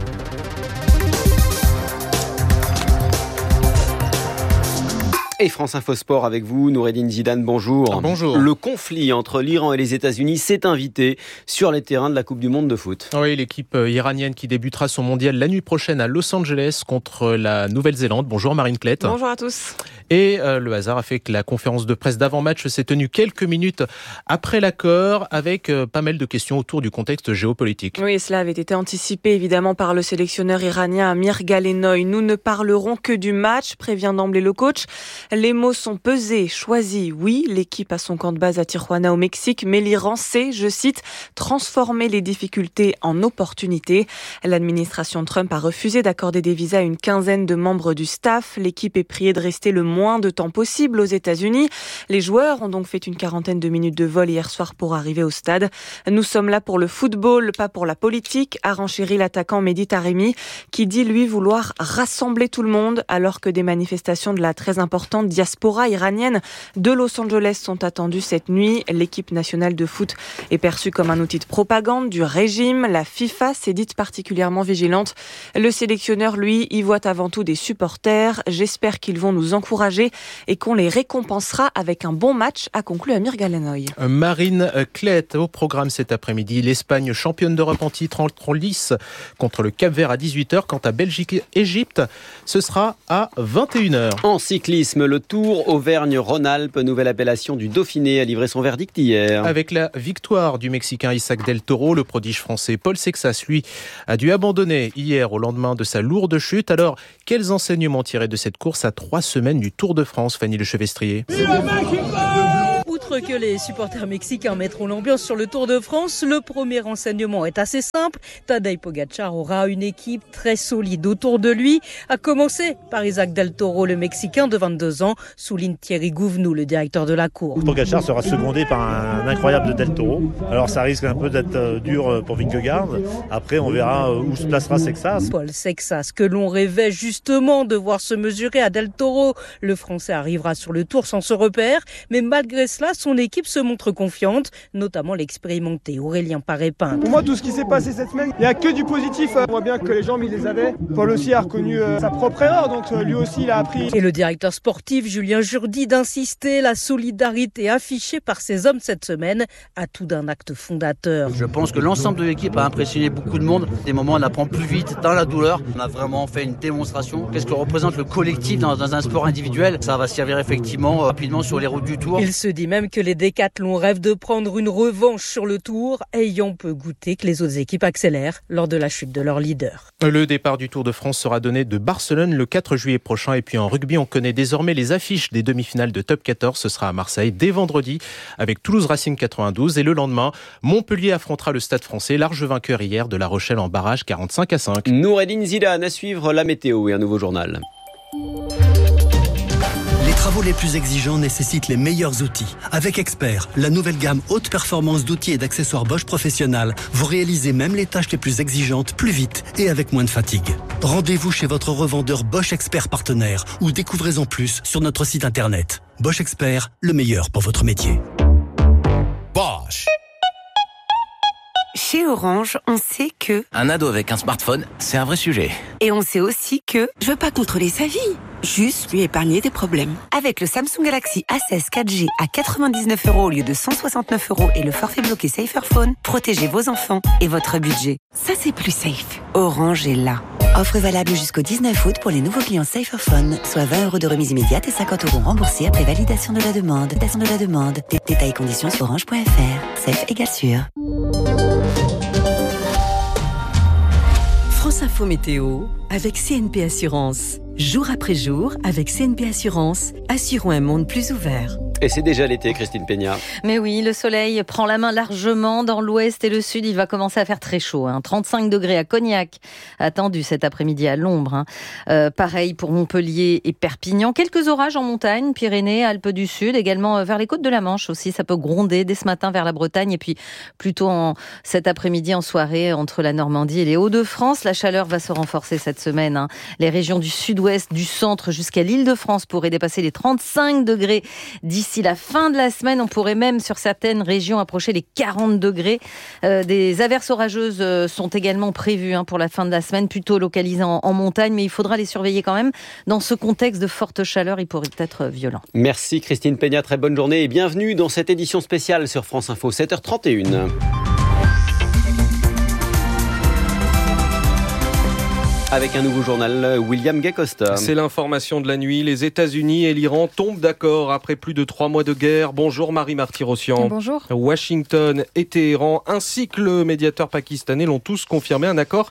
Speaker 2: Et France Info Sport avec vous, Noureddine Zidane, bonjour.
Speaker 28: Ah, bonjour.
Speaker 2: Le conflit entre l'Iran et les États-Unis s'est invité sur les terrains de la Coupe du Monde de foot.
Speaker 28: Oui, l'équipe iranienne qui débutera son mondial la nuit prochaine à Los Angeles contre la Nouvelle-Zélande. Bonjour Marine Klett.
Speaker 29: Bonjour à tous.
Speaker 28: Et euh, le hasard a fait que la conférence de presse d'avant-match s'est tenue quelques minutes après l'accord, avec euh, pas mal de questions autour du contexte géopolitique.
Speaker 29: Oui, cela avait été anticipé évidemment par le sélectionneur iranien Amir Galenoy. Nous ne parlerons que du match, prévient d'emblée le coach. Les mots sont pesés, choisis. Oui, l'équipe a son camp de base à Tijuana au Mexique, mais l'Iran sait, je cite, transformer les difficultés en opportunités. L'administration Trump a refusé d'accorder des visas à une quinzaine de membres du staff. L'équipe est priée de rester le moins de temps possible aux États-Unis. Les joueurs ont donc fait une quarantaine de minutes de vol hier soir pour arriver au stade. Nous sommes là pour le football, pas pour la politique, a renchéri l'attaquant Mehdi Taremi, qui dit lui vouloir rassembler tout le monde alors que des manifestations de la très importante diaspora iranienne de Los Angeles sont attendues cette nuit. L'équipe nationale de foot est perçue comme un outil de propagande du régime. La FIFA s'est dite particulièrement vigilante. Le sélectionneur, lui, y voit avant tout des supporters. J'espère qu'ils vont nous encourager et qu'on les récompensera avec un bon match, a conclu Amir Galenoy.
Speaker 28: Marine Clette au programme cet après-midi. L'Espagne championne d'Europe en titre en lice contre le Cap-Vert à dix-huit heures. Quant à Belgique-Égypte, ce sera à vingt et une heures.
Speaker 2: En cyclisme, le Tour Auvergne-Rhône-Alpes, nouvelle appellation du Dauphiné, a livré son verdict hier.
Speaker 28: Avec la victoire du Mexicain Isaac Del Toro, le prodige français Paul Sexas, lui, a dû abandonner hier au lendemain de sa lourde chute. Alors, quels enseignements tirer de cette course à trois semaines du Tour de France, Fanny Lechevestrier?
Speaker 3: Outre que les supporters mexicains mettront l'ambiance sur le Tour de France, le premier renseignement est assez simple. Tadej Pogacar aura une équipe très solide autour de lui, à commencer par Isaac Del Toro, le Mexicain de vingt-deux ans, souligne Thierry Gouvenou, le directeur de la course.
Speaker 5: Pogacar sera secondé par un incroyable Del Toro. Alors ça risque un peu d'être dur pour Vingegaard. Après, on verra où se placera Sexas.
Speaker 3: Paul Sexas, que l'on rêvait justement de voir se mesurer à Del Toro. Le Français arrivera sur le Tour sans se repère, mais malgré cela, son équipe se montre confiante, notamment l'expérimenté Aurélien Paré-Pinte.
Speaker 6: Pour moi, tout ce qui s'est passé cette semaine, il n'y a que du positif. On voit bien que les jambes, il les avait. Paul aussi a reconnu sa propre erreur, donc lui aussi, il a appris.
Speaker 3: Et le directeur sportif Julien Jourdi d'insister, la solidarité affichée par ces hommes cette semaine, atout d'un acte fondateur.
Speaker 7: Je pense que l'ensemble de l'équipe a impressionné beaucoup de monde. Des moments, on apprend plus vite dans la douleur. On a vraiment fait une démonstration. Qu'est-ce que représente le collectif dans, dans un sport individuel? Ça va servir effectivement rapidement sur les routes du Tour.
Speaker 3: Il se dit même que les décathlons rêvent de prendre une revanche sur le Tour, ayant peu goûté que les autres équipes accélèrent lors de la chute de leur leader.
Speaker 28: Le départ du Tour de France sera donné de Barcelone le quatre juillet prochain. Et puis en rugby, on connaît désormais les affiches des demi-finales de Top quatorze. Ce sera à Marseille dès vendredi avec Toulouse Racing quatre-vingt-douze. Et le lendemain, Montpellier affrontera le Stade Français, large vainqueur hier de La Rochelle en barrage quarante-cinq à cinq.
Speaker 2: Noureddine Zidane à suivre la météo et un nouveau journal.
Speaker 8: Les travaux les plus exigeants nécessitent les meilleurs outils. Avec Expert, la nouvelle gamme haute performance d'outils et d'accessoires Bosch Professionnel, vous réalisez même les tâches les plus exigeantes plus vite et avec moins de fatigue. Rendez-vous chez votre revendeur Bosch Expert partenaire ou découvrez-en plus sur notre site internet. Bosch Expert, le meilleur pour votre métier.
Speaker 11: Bosch.
Speaker 12: Chez Orange, on sait que...
Speaker 11: Un ado avec un smartphone, c'est un vrai sujet.
Speaker 12: Et on sait aussi que... Je veux pas contrôler sa vie, juste lui épargner des problèmes. Avec le Samsung Galaxy A seize quatre G à quatre-vingt-dix-neuf euros au lieu de cent soixante-neuf euros et le forfait bloqué Saferphone, protégez vos enfants et votre budget. Ça, c'est plus safe. Orange est là. Offre valable jusqu'au dix-neuf août pour les nouveaux clients Saferphone, soit vingt euros de remise immédiate et cinquante euros remboursés après validation de la demande. Validation de la demande. Détails et conditions sur orange point f r. Safe égale sûr.
Speaker 13: France Info Météo avec C N P Assurance. Jour après jour, avec C N P Assurance, assurons un monde plus ouvert.
Speaker 2: Et c'est déjà l'été, Christine Peña.
Speaker 9: Mais oui, le soleil prend la main largement dans l'ouest et le sud. Il va commencer à faire très chaud. Hein. trente-cinq degrés à Cognac, attendu cet après-midi à l'ombre. Hein. Euh, pareil pour Montpellier et Perpignan. Quelques orages en montagne, Pyrénées, Alpes du Sud, également vers les côtes de la Manche aussi. Ça peut gronder dès ce matin vers la Bretagne et puis plutôt en, cet après-midi en soirée entre la Normandie et les Hauts-de-France. La chaleur va se renforcer cette semaine. Hein. Les régions du sud-ouest, du centre jusqu'à l'Île-de-France pourraient dépasser les trente-cinq degrés d'ici la fin de la semaine. On pourrait même sur certaines régions approcher les quarante degrés. Euh, des averses orageuses euh, sont également prévues hein, pour la fin de la semaine, plutôt localisées en, en montagne, mais il faudra les surveiller quand même. Dans ce contexte de forte chaleur, il pourrait être violent.
Speaker 2: Merci Christine Peña, très bonne journée et bienvenue dans cette édition spéciale sur France Info, sept heures trente et une. Avec un nouveau journal, William Gacosta.
Speaker 10: C'est l'information de la nuit. Les États-Unis et l'Iran tombent d'accord après plus de trois mois de guerre. Bonjour Marie Marty-Rossian.
Speaker 15: Bonjour.
Speaker 10: Washington et Téhéran, ainsi que le médiateur pakistanais, l'ont tous confirmé un accord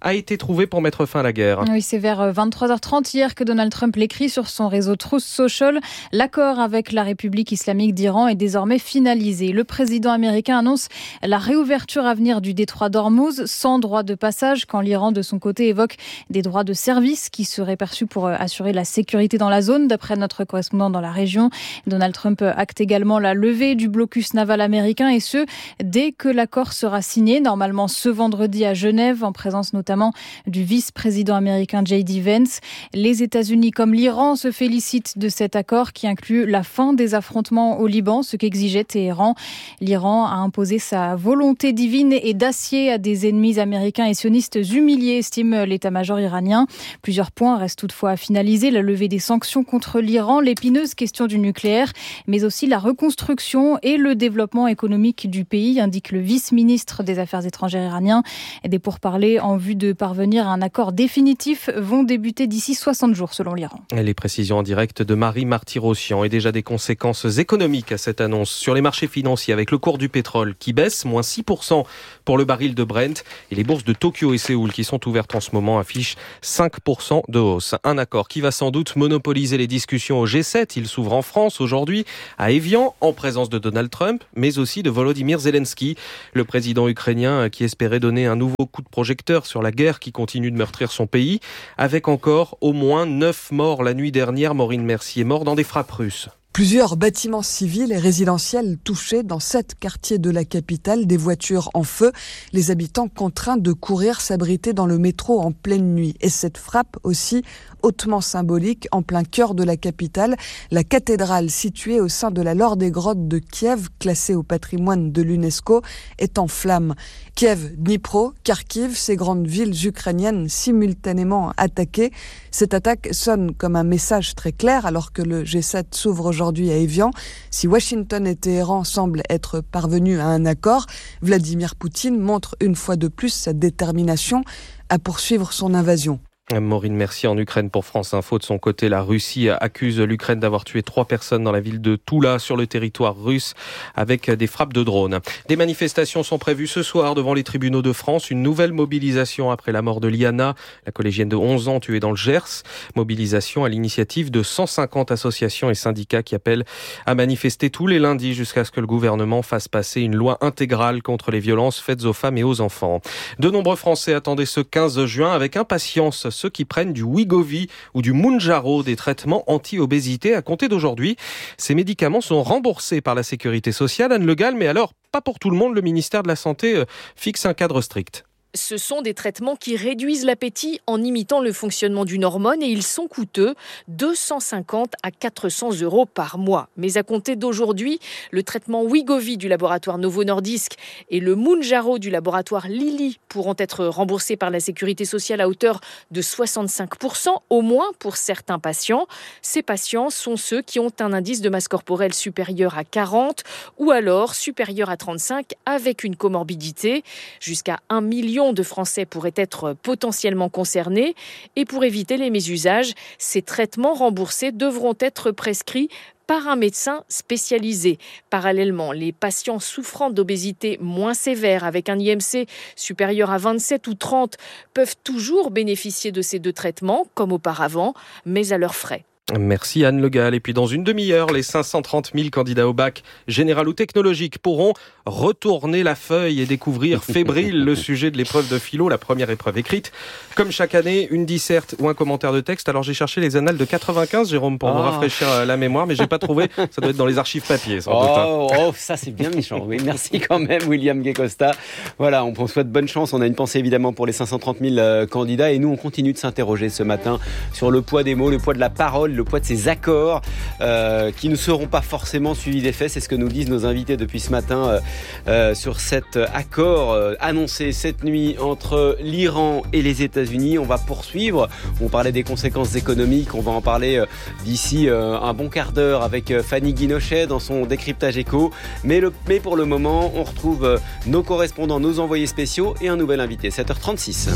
Speaker 10: a été trouvé pour mettre fin à la guerre.
Speaker 1: Oui, c'est vers vingt-trois heures trente hier que Donald Trump l'écrit sur son réseau Truth Social. L'accord avec la République islamique d'Iran est désormais finalisé. Le président américain annonce la réouverture à venir du détroit d'Ormuz sans droit de passage quand l'Iran de son côté évoque des droits de service qui seraient perçus pour assurer la sécurité dans la zone. D'après notre correspondant dans la région, Donald Trump acte également la levée du blocus naval américain et ce, dès que l'accord sera signé, normalement ce vendredi à Genève, en présence notamment du vice-président américain J D Vance. Les États-Unis comme l'Iran se félicitent de cet accord qui inclut la fin des affrontements au Liban, ce qu'exigeait Téhéran. L'Iran a imposé sa volonté divine et d'acier à des ennemis américains et sionistes humiliés, estime l'état-major iranien. Plusieurs points restent toutefois à finaliser, la levée des sanctions contre l'Iran, l'épineuse question du nucléaire, mais aussi la reconstruction et le développement économique du pays, indique le vice-ministre des Affaires étrangères iranien. Des pourparlers en vue de parvenir à un accord définitif vont débuter d'ici soixante jours selon l'Iran.
Speaker 10: Les précisions en direct de Marie Marty-Rossian et déjà des conséquences économiques à cette annonce sur les marchés financiers avec le cours du pétrole qui baisse, moins six pour cent pour le baril de Brent et les bourses de Tokyo et Séoul qui sont ouvertes en ce moment affichent cinq pour cent de hausse. Un accord qui va sans doute monopoliser les discussions au G sept. Il s'ouvre en France aujourd'hui à Évian en présence de Donald Trump mais aussi de Volodymyr Zelensky, le président ukrainien qui espérait donner un nouveau coup de projecteur sur la guerre qui continue de meurtrir son pays avec encore au moins neuf morts la nuit dernière. Maureen Mercier mort dans des frappes russes.
Speaker 4: Plusieurs bâtiments civils et résidentiels touchés dans sept quartiers de la capitale, des voitures en feu, les habitants contraints de courir s'abriter dans le métro en pleine nuit. Et cette frappe aussi hautement symbolique en plein cœur de la capitale, la cathédrale située au sein de la Laure des Grottes de Kiev, classée au patrimoine de l'UNESCO, est en flammes. Kiev, Dnipro, Kharkiv, ces grandes villes ukrainiennes simultanément attaquées. Cette attaque sonne comme un message très clair alors que le G sept s'ouvre aujourd'hui à Évian. Si Washington et Téhéran semblent être parvenus à un accord, Vladimir Poutine montre une fois de plus sa détermination à poursuivre son invasion.
Speaker 10: Maureen Mercier en Ukraine pour France Info. De son côté, la Russie accuse l'Ukraine d'avoir tué trois personnes dans la ville de Toula sur le territoire russe avec des frappes de drones. Des manifestations sont prévues ce soir devant les tribunaux de France. Une nouvelle mobilisation après la mort de Liana, la collégienne de onze ans tuée dans le Gers. Mobilisation à l'initiative de cent cinquante associations et syndicats qui appellent à manifester tous les lundis jusqu'à ce que le gouvernement fasse passer une loi intégrale contre les violences faites aux femmes et aux enfants. De nombreux Français attendaient ce quinze juin avec impatience ceux qui prennent du Wegovy ou du Mounjaro, des traitements anti-obésité. À compter d'aujourd'hui, ces médicaments sont remboursés par la Sécurité sociale. Anne Le Gall, mais alors pas pour tout le monde. Le ministère de la Santé fixe un cadre strict.
Speaker 14: Ce sont des traitements qui réduisent l'appétit en imitant le fonctionnement d'une hormone et ils sont coûteux, deux cent cinquante à quatre cents euros par mois. Mais à compter d'aujourd'hui, le traitement Wegovy du laboratoire Novo Nordisk et le Mounjaro du laboratoire Lilly pourront être remboursés par la Sécurité sociale à hauteur de soixante-cinq pour cent, au moins pour certains patients. Ces patients sont ceux qui ont un indice de masse corporelle supérieur à quarante ou alors supérieur à trente-cinq avec une comorbidité. Jusqu'à un million de Français pourraient être potentiellement concernés et pour éviter les mésusages, ces traitements remboursés devront être prescrits par un médecin spécialisé. Parallèlement, les patients souffrant d'obésité moins sévère avec un I M C supérieur à vingt-sept ou trente peuvent toujours bénéficier de ces deux traitements comme auparavant, mais à leurs frais.
Speaker 10: Merci Anne Le Gall. Et puis dans une demi-heure, les cinq cent trente mille candidats au bac général ou technologique pourront retourner la feuille et découvrir fébrile le sujet de l'épreuve de philo, la première épreuve écrite. Comme chaque année, une disserte ou un commentaire de texte. Alors j'ai cherché les annales de quatre-vingt-quinze, Jérôme, pour oh. me rafraîchir la mémoire, mais j'ai pas trouvé. Ça doit être dans les archives papier, sans doute.
Speaker 2: Oh, oh, ça c'est bien méchant. Oui, merci quand même, William Guécosta. Voilà, on souhaite bonne chance. On a une pensée évidemment pour les cinq cent trente mille euh, candidats et nous on continue de s'interroger ce matin sur le poids des mots, le poids de la parole, le poids de ces accords euh, qui ne seront pas forcément suivis d'effets. C'est ce que nous disent nos invités depuis ce matin euh, euh, sur cet accord euh, annoncé cette nuit entre l'Iran et les États-Unis. On va poursuivre. On parlait des conséquences économiques. On va en parler euh, d'ici euh, un bon quart d'heure avec euh, Fanny Guinochet dans son décryptage éco. Mais, le, mais pour le moment, on retrouve euh, nos correspondants, nos envoyés spéciaux et un nouvel invité. sept heures trente-six.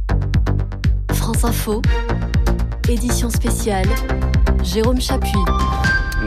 Speaker 18: France Info, édition spéciale. Jérôme Chapuis.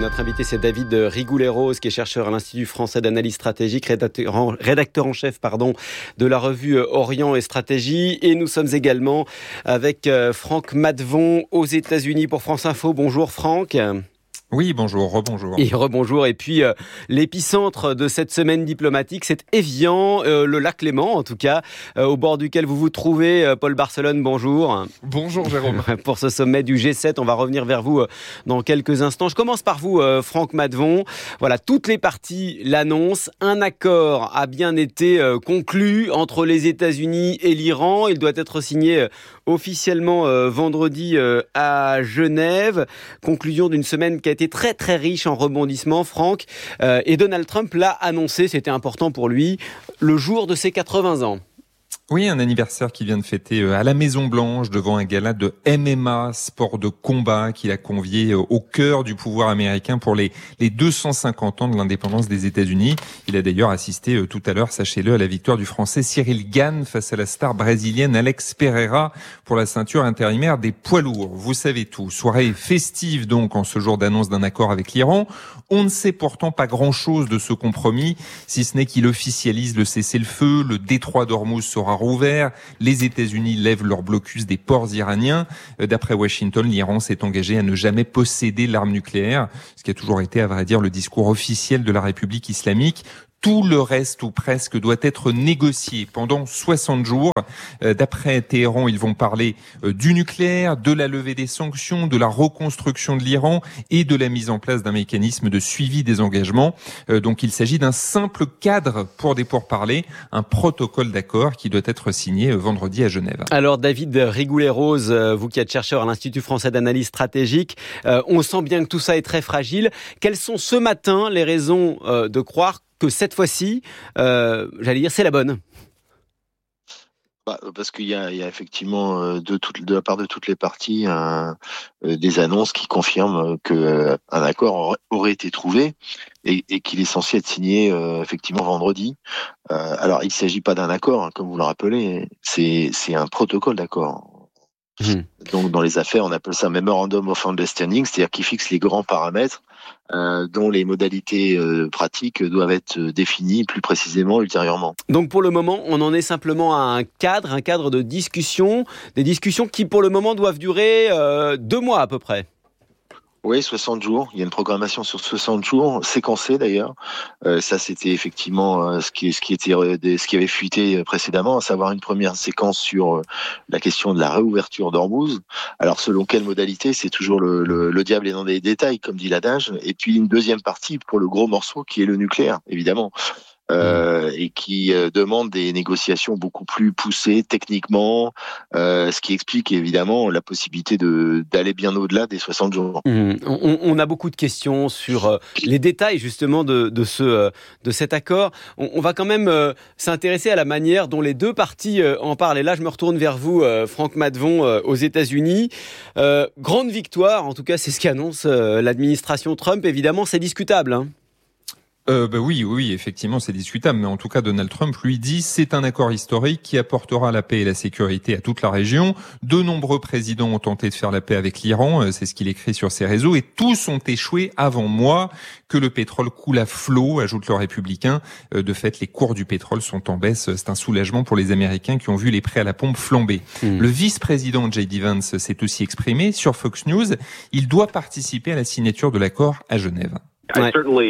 Speaker 2: notre invité, c'est David Rigoulet-Rose, qui est chercheur à l'Institut français d'analyse stratégique, rédacteur en, rédacteur en chef pardon, de la revue Orient et Stratégie. Et nous sommes également avec Franck Maddevon aux États-Unis pour France Info. Bonjour Franck.
Speaker 15: Oui, bonjour, rebonjour.
Speaker 2: Et rebonjour. Et puis, euh, l'épicentre de cette semaine diplomatique, c'est Évian, euh, le lac Léman, en tout cas, euh, au bord duquel vous vous trouvez. Euh, Paul Barcelone, bonjour.
Speaker 15: Bonjour, Jérôme.
Speaker 2: Pour ce sommet du G sept, on va revenir vers vous euh, dans quelques instants. Je commence par vous, euh, Franck Maddevon. Voilà, toutes les parties l'annoncent. Un accord a bien été euh, conclu entre les États-Unis et l'Iran. Il doit être signé euh, officiellement euh, vendredi euh, à Genève. Conclusion d'une semaine qui a été très très riche en rebondissements, Franck. Euh, et Donald Trump l'a annoncé, c'était important pour lui, le jour de ses quatre-vingts ans.
Speaker 15: Oui, un anniversaire qui vient de fêter à la Maison-Blanche devant un gala de M M A, sport de combat, qu'il a convié au cœur du pouvoir américain pour les, les deux cent cinquante ans de l'indépendance des États-Unis. Il a d'ailleurs assisté tout à l'heure, sachez-le, à la victoire du Français Cyril Gane face à la star brésilienne Alex Pereira pour la ceinture intérimaire des poids lourds. Vous savez tout. Soirée festive donc en ce jour d'annonce d'un accord avec l'Iran. On ne sait pourtant pas grand-chose de ce compromis, si ce n'est qu'il officialise le cessez-le-feu, le détroit d'Ormuz sera rouvert, les États-Unis lèvent leur blocus des ports iraniens. D'après Washington, l'Iran s'est engagé à ne jamais posséder l'arme nucléaire, ce qui a toujours été, à vrai dire, le discours officiel de la République islamique. Tout le reste, ou presque, doit être négocié pendant soixante jours. D'après Téhéran, ils vont parler du nucléaire, de la levée des sanctions, de la reconstruction de l'Iran et de la mise en place d'un mécanisme de suivi des engagements. Donc il s'agit d'un simple cadre pour des pourparlers, un protocole d'accord qui doit être signé vendredi à Genève.
Speaker 2: Alors David Rigoulet-Rose, vous qui êtes chercheur à l'Institut français d'analyse stratégique, on sent bien que tout ça est très fragile. Quelles sont ce matin les raisons de croire que cette fois-ci, euh, j'allais dire, c'est la bonne?
Speaker 16: Bah, parce qu'il y a, il y a effectivement de, toute, de la part de toutes les parties un, euh, des annonces qui confirment qu'un euh, accord aurait été trouvé et, et qu'il est censé être signé euh, effectivement vendredi. Euh, alors il ne s'agit pas d'un accord, hein, comme vous le rappelez, c'est, c'est un protocole d'accord. Mmh. Donc dans les affaires, on appelle ça Memorandum of Understanding, c'est-à-dire qui fixe les grands paramètres euh, dont les modalités euh, pratiques doivent être définies plus précisément ultérieurement.
Speaker 2: Donc pour le moment, on en est simplement à un cadre, un cadre de discussion, des discussions qui pour le moment doivent durer euh, deux mois à peu près.
Speaker 16: Oui, soixante jours. Il y a une programmation sur soixante jours, séquencée d'ailleurs. Euh, ça, c'était effectivement euh, ce qui, ce qui était, euh, ce qui avait fuité précédemment, à savoir une première séquence sur euh, la question de la réouverture d'Ormuz. Alors, selon quelle modalité, c'est toujours le, le, le diable est dans les détails, comme dit l'adage. Et puis une deuxième partie pour le gros morceau, qui est le nucléaire, évidemment. Euh, et qui euh, demande des négociations beaucoup plus poussées techniquement, euh, ce qui explique évidemment la possibilité de, d'aller bien au-delà des soixante jours.
Speaker 2: Mmh. On, on a beaucoup de questions sur euh, les détails justement de, de, ce, euh, de cet accord. On, on va quand même euh, s'intéresser à la manière dont les deux parties euh, en parlent. Et là, je me retourne vers vous, euh, Franck Maddevon, euh, aux États-Unis. Euh, grande victoire, en tout cas, c'est ce qu'annonce euh, l'administration Trump. Évidemment, c'est discutable, hein.
Speaker 15: Euh, bah oui, oui, effectivement, c'est discutable. Mais en tout cas, Donald Trump lui dit c'est un accord historique qui apportera la paix et la sécurité à toute la région. De nombreux présidents ont tenté de faire la paix avec l'Iran, c'est ce qu'il écrit sur ses réseaux, et tous ont échoué avant moi. Que le pétrole coule à flot, ajoute le républicain. De fait, les cours du pétrole sont en baisse. C'est un soulagement pour les Américains qui ont vu les prix à la pompe flamber. Mmh. Le vice-président J D Vance s'est aussi exprimé sur Fox News. Il doit participer à la signature de l'accord à Genève.
Speaker 2: Ouais.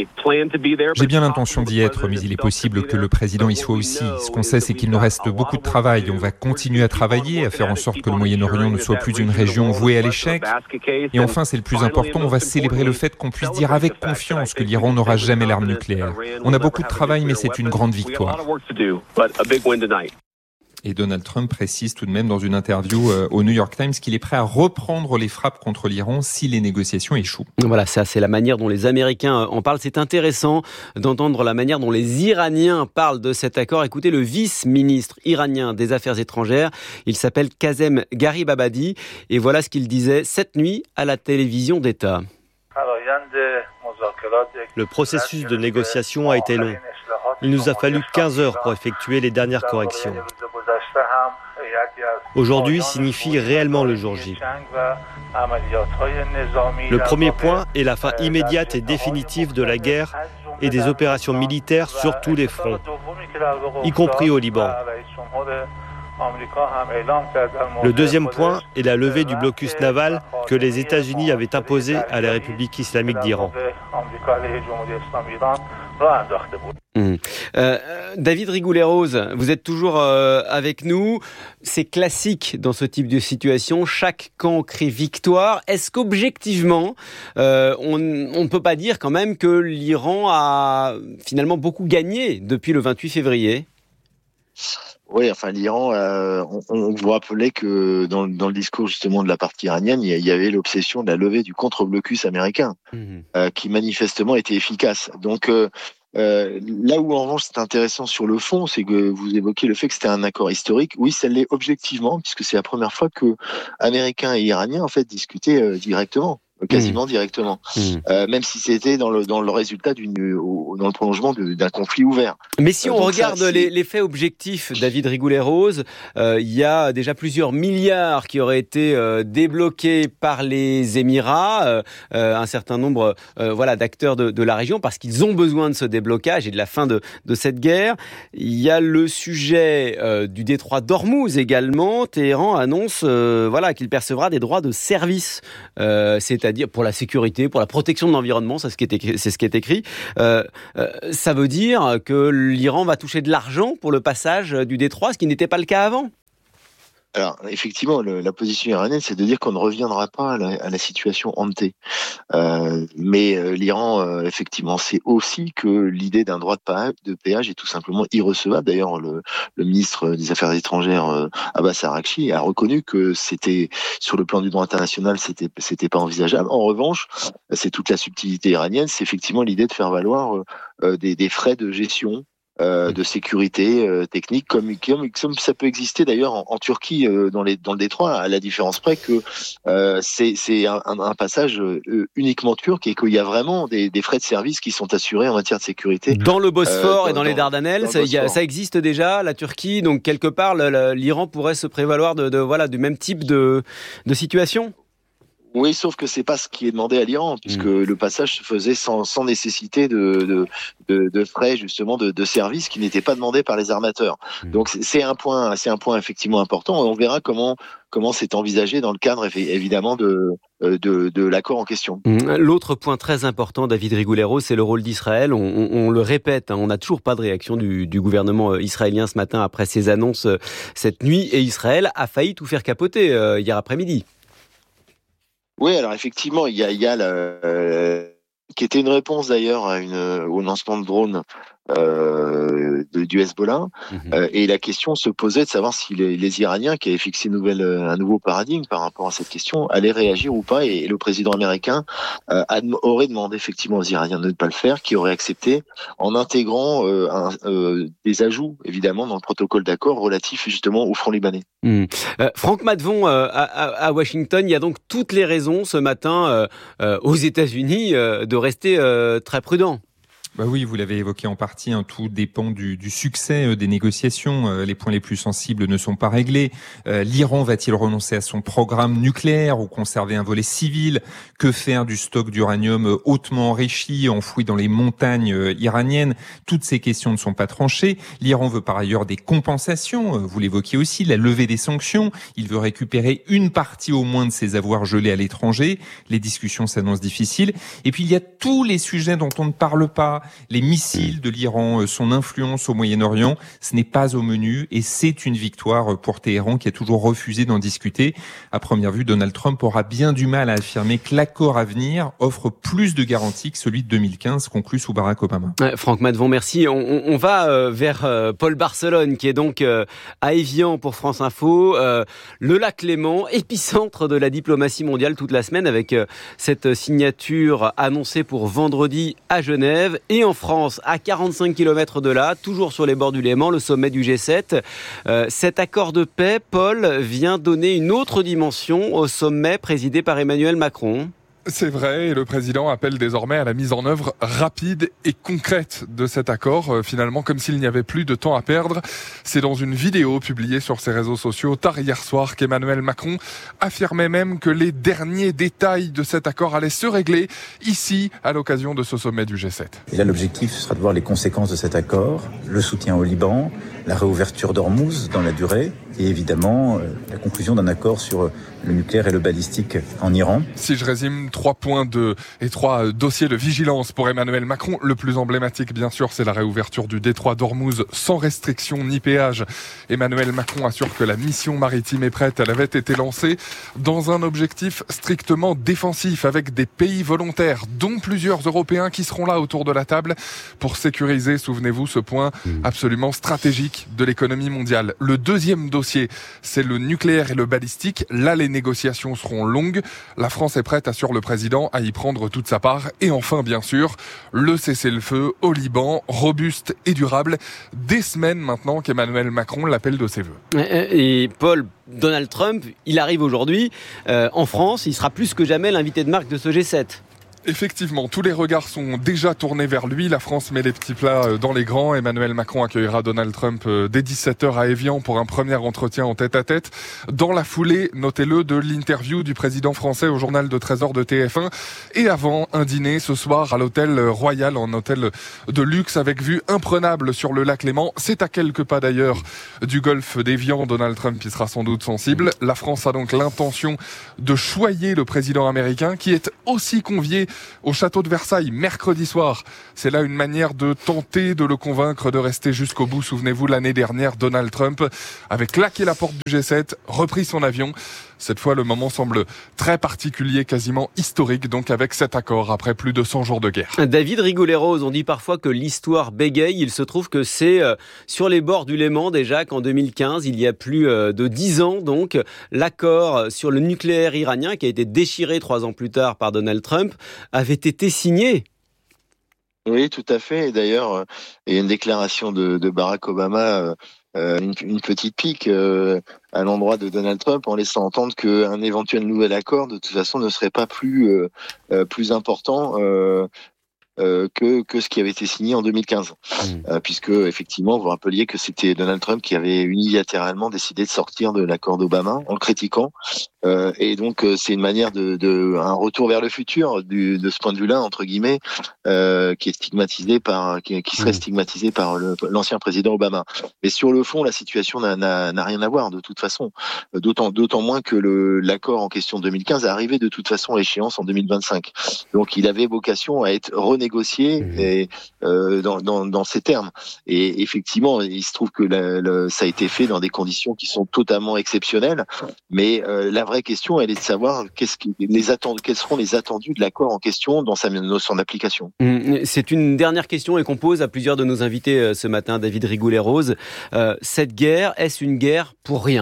Speaker 15: J'ai bien l'intention d'y être, mais il est possible que le président y soit aussi. Ce qu'on sait, c'est qu'il nous reste beaucoup de travail. On va continuer à travailler, à faire en sorte que le Moyen-Orient ne soit plus une région vouée à l'échec. Et enfin, c'est le plus important, on va célébrer le fait qu'on puisse dire avec confiance que l'Iran n'aura jamais l'arme nucléaire. On a beaucoup de travail, mais c'est une grande victoire. Et Donald Trump précise tout de même dans une interview euh, au New York Times qu'il est prêt à reprendre les frappes contre l'Iran si les négociations échouent.
Speaker 2: Voilà, ça c'est la manière dont les Américains en parlent. C'est intéressant d'entendre la manière dont les Iraniens parlent de cet accord. Écoutez le vice-ministre iranien des Affaires étrangères. Il s'appelle Kazem Garibabadi. Et voilà ce qu'il disait cette nuit à la télévision d'État.
Speaker 17: Le processus de négociation a été long. Il nous a fallu quinze heures pour effectuer les dernières corrections. Aujourd'hui signifie réellement le jour J. Le premier point est la fin immédiate et définitive de la guerre et des opérations militaires sur tous les fronts, y compris au Liban. Le deuxième point est la levée du blocus naval que les États-Unis avaient imposé à la République islamique d'Iran.
Speaker 2: Mmh. Euh, David Rigoulet-Rose, vous êtes toujours euh, avec nous. C'est classique dans ce type de situation. Chaque camp crie victoire. Est-ce qu'objectivement, euh, on ne peut pas dire quand même que l'Iran a finalement beaucoup gagné depuis le vingt-huit février ?
Speaker 16: Oui, enfin l'Iran, euh, on, on vous rappelait que dans, dans le discours justement de la partie iranienne, il y avait l'obsession de la levée du contre-blocus américain, mmh. euh, qui manifestement était efficace. Donc euh, euh, là où en revanche c'est intéressant sur le fond, c'est que vous évoquez le fait que c'était un accord historique. Oui, ça l'est objectivement, puisque c'est la première fois que Américains et Iraniens en fait discutaient euh, directement. Quasiment mmh. directement, mmh. Euh, même si c'était dans le dans le résultat d'une dans le prolongement de, d'un conflit ouvert.
Speaker 2: Mais si on
Speaker 16: euh,
Speaker 2: regarde
Speaker 16: ça,
Speaker 2: les, les faits objectifs, David Rigoulet-Rose, euh, il y a déjà plusieurs milliards qui auraient été euh, débloqués par les Émirats, euh, euh, un certain nombre euh, voilà d'acteurs de, de la région parce qu'ils ont besoin de ce déblocage et de la fin de de cette guerre. Il y a le sujet euh, du détroit d'Ormuz également. Téhéran annonce euh, voilà qu'il percevra des droits de service, euh, c'est-à-dire dire pour la sécurité, pour la protection de l'environnement, c'est ce qui est écrit. C'est ce qui est écrit. Euh, euh, ça veut dire que l'Iran va toucher de l'argent pour le passage du détroit, ce qui n'était pas le cas avant.
Speaker 16: Alors, effectivement, le, la position iranienne, c'est de dire qu'on ne reviendra pas à la, à la situation hantée. Euh, mais euh, l'Iran, euh, effectivement, sait aussi que l'idée d'un droit de péage, de péage est tout simplement irrecevable. D'ailleurs, le, le ministre des Affaires étrangères, euh, Abbas Araghchi, a reconnu que c'était, sur le plan du droit international, c'était, c'était pas envisageable. En revanche, c'est toute la subtilité iranienne, c'est effectivement l'idée de faire valoir euh, des, des frais de gestion, Euh, de sécurité euh, technique, comme, comme, comme ça peut exister d'ailleurs en, en Turquie euh, dans, les, dans le détroit, à la différence près que euh, c'est, c'est un, un passage euh, uniquement turc et qu'il y a vraiment des, des frais de service qui sont assurés en matière de sécurité.
Speaker 2: Dans le Bosphore euh, dans, et dans, dans les Dardanelles, dans ça, y a, ça existe déjà, la Turquie, donc quelque part le, le, l'Iran pourrait se prévaloir de, de, voilà, du même type de, de situation.
Speaker 16: Oui, sauf que c'est pas ce qui est demandé à l'Iran, puisque mmh. le passage se faisait sans, sans nécessité de, de, de, de frais justement de, de services qui n'étaient pas demandés par les armateurs. Mmh. Donc c'est un point, c'est un point effectivement important. On verra comment comment c'est envisagé dans le cadre évidemment de de, de l'accord en question.
Speaker 2: Mmh. L'autre point très important, David Rigoulet-Rose, c'est le rôle d'Israël. On, on, on le répète, hein, on n'a toujours pas de réaction du, du gouvernement israélien ce matin après ces annonces cette nuit, et Israël a failli tout faire capoter euh, hier après-midi.
Speaker 16: Oui, alors effectivement, il y a, il y a la, euh, qui était une réponse d'ailleurs à une, au lancement de drones euh, de, du Hezbollah, mmh. euh, et la question se posait de savoir si les, les Iraniens, qui avaient fixé une nouvelle, un nouveau paradigme par rapport à cette question, allaient réagir ou pas, et, et le président américain euh, a, aurait demandé effectivement aux Iraniens de ne pas le faire, qui auraient accepté en intégrant euh, un, euh, des ajouts évidemment dans le protocole d'accord relatif justement au front libanais.
Speaker 2: Mmh. Euh, Franck Maddevon, euh, à, à Washington, il y a donc toutes les raisons ce matin euh, euh, aux États-Unis euh, de rester euh, très prudent.
Speaker 15: Bah oui, vous l'avez évoqué en partie, hein, tout dépend du, du succès euh, des négociations. Euh, les points les plus sensibles ne sont pas réglés. Euh, L'Iran va-t-il renoncer à son programme nucléaire ou conserver un volet civil ? Que faire du stock d'uranium hautement enrichi, enfoui dans les montagnes euh, iraniennes ? Toutes ces questions ne sont pas tranchées. L'Iran veut par ailleurs des compensations, euh, vous l'évoquiez aussi, la levée des sanctions. Il veut récupérer une partie au moins de ses avoirs gelés à l'étranger. Les discussions s'annoncent difficiles. Et puis il y a tous les sujets dont on ne parle pas. Les missiles de l'Iran, son influence au Moyen-Orient, ce n'est pas au menu et c'est une victoire pour Téhéran qui a toujours refusé d'en discuter. À première vue, Donald Trump aura bien du mal à affirmer que l'accord à venir offre plus de garanties que celui de deux mille quinze conclu sous Barack Obama.
Speaker 2: Ouais, Franck Maddevon, merci. On, on, on va euh, vers euh, Paul Barcelone qui est donc euh, à Évian pour France Info. Euh, le lac Léman, épicentre de la diplomatie mondiale toute la semaine avec euh, cette signature annoncée pour vendredi à Genève. Et en France, à quarante-cinq kilomètres de là, toujours sur les bords du Léman, le sommet du G sept. Euh, cet accord de paix, Paul, vient donner une autre dimension au sommet présidé par Emmanuel Macron.
Speaker 19: C'est vrai, et le président appelle désormais à la mise en œuvre rapide et concrète de cet accord, euh, finalement comme s'il n'y avait plus de temps à perdre. C'est dans une vidéo publiée sur ses réseaux sociaux tard hier soir qu'Emmanuel Macron affirmait même que les derniers détails de cet accord allaient se régler ici à l'occasion de ce sommet du G sept.
Speaker 20: Et là l'objectif sera de voir les conséquences de cet accord, le soutien au Liban, la réouverture d'Ormuz dans la durée et évidemment euh, la conclusion d'un accord sur le nucléaire et le balistique en Iran.
Speaker 19: Si je résume, trois points de, et trois dossiers de vigilance pour Emmanuel Macron. Le plus emblématique, bien sûr, c'est la réouverture du détroit d'Ormuz sans restriction ni péage. Emmanuel Macron assure que la mission maritime est prête. Elle avait été lancée dans un objectif strictement défensif avec des pays volontaires, dont plusieurs Européens qui seront là autour de la table pour sécuriser, souvenez-vous, ce point absolument stratégique de l'économie mondiale. Le deuxième dossier, c'est le nucléaire et le balistique. Là, les négociations seront longues. La France est prête, assure le président, à y prendre toute sa part. Et enfin, bien sûr, le cessez-le-feu au Liban, robuste et durable. Des semaines maintenant qu'Emmanuel Macron l'appelle de ses voeux.
Speaker 2: Et Paul, Donald Trump, il arrive aujourd'hui euh, en France. Il sera plus que jamais l'invité de marque de ce G sept.
Speaker 19: Effectivement, tous les regards sont déjà tournés vers lui. La France met les petits plats dans les grands. Emmanuel Macron accueillera Donald Trump dès dix-sept heures à Évian pour un premier entretien en tête-à-tête. Dans la foulée, notez-le, de l'interview du président français au journal de treize heures de T F un. Et avant, un dîner ce soir à l'hôtel Royal, en hôtel de luxe avec vue imprenable sur le lac Léman. C'est à quelques pas d'ailleurs du golfe d'Évian. Donald Trump y sera sans doute sensible. La France a donc l'intention de choyer le président américain qui est aussi convié au château de Versailles mercredi soir. C'est là une manière de tenter de le convaincre de rester jusqu'au bout. Souvenez-vous, l'année dernière, Donald Trump avait claqué la porte du G sept, repris son avion. Cette fois, le moment semble très particulier, quasiment historique, donc avec cet accord après plus de cent jours de guerre.
Speaker 2: David Rigoulet-Rose, on dit parfois que l'histoire bégaye. Il se trouve que c'est euh, sur les bords du Léman déjà qu'en deux mille quinze, il y a plus euh, de dix ans, donc, l'accord sur le nucléaire iranien qui a été déchiré trois ans plus tard par Donald Trump avait été signé.
Speaker 16: Oui, tout à fait. Et d'ailleurs, il y a une déclaration de, de Barack Obama, euh, une, une petite pique euh, à l'endroit de Donald Trump, en laissant entendre qu'un éventuel nouvel accord, de toute façon, ne serait pas plus euh, euh, plus important euh, euh, que que ce qui avait été signé en deux mille quinze, mmh. euh, puisque effectivement, vous rappeliez que c'était Donald Trump qui avait unilatéralement décidé de sortir de l'accord d'Obama en le critiquant. Euh, et donc euh, c'est une manière de, de un retour vers le futur du, de ce point de vue-là entre guillemets euh, qui est stigmatisé par qui, qui serait stigmatisé par le, l'ancien président Obama. Mais sur le fond, la situation n'a, n'a, n'a rien à voir de toute façon. D'autant d'autant moins que le, l'accord en question de deux mille quinze est arrivé de toute façon à échéance en deux mille vingt-cinq. Donc il avait vocation à être renégocié mmh. et, euh, dans, dans, dans ces termes. Et effectivement, il se trouve que la, la, ça a été fait dans des conditions qui sont totalement exceptionnelles. Mais euh, la vraie question, elle est de savoir qu'est-ce qui, les attend, quels seront les attendus de l'accord en question dans sa, dans son application.
Speaker 2: C'est une dernière question et qu'on pose à plusieurs de nos invités ce matin, David Rigoulet-Rose. Euh, cette guerre, est-ce une guerre pour rien ?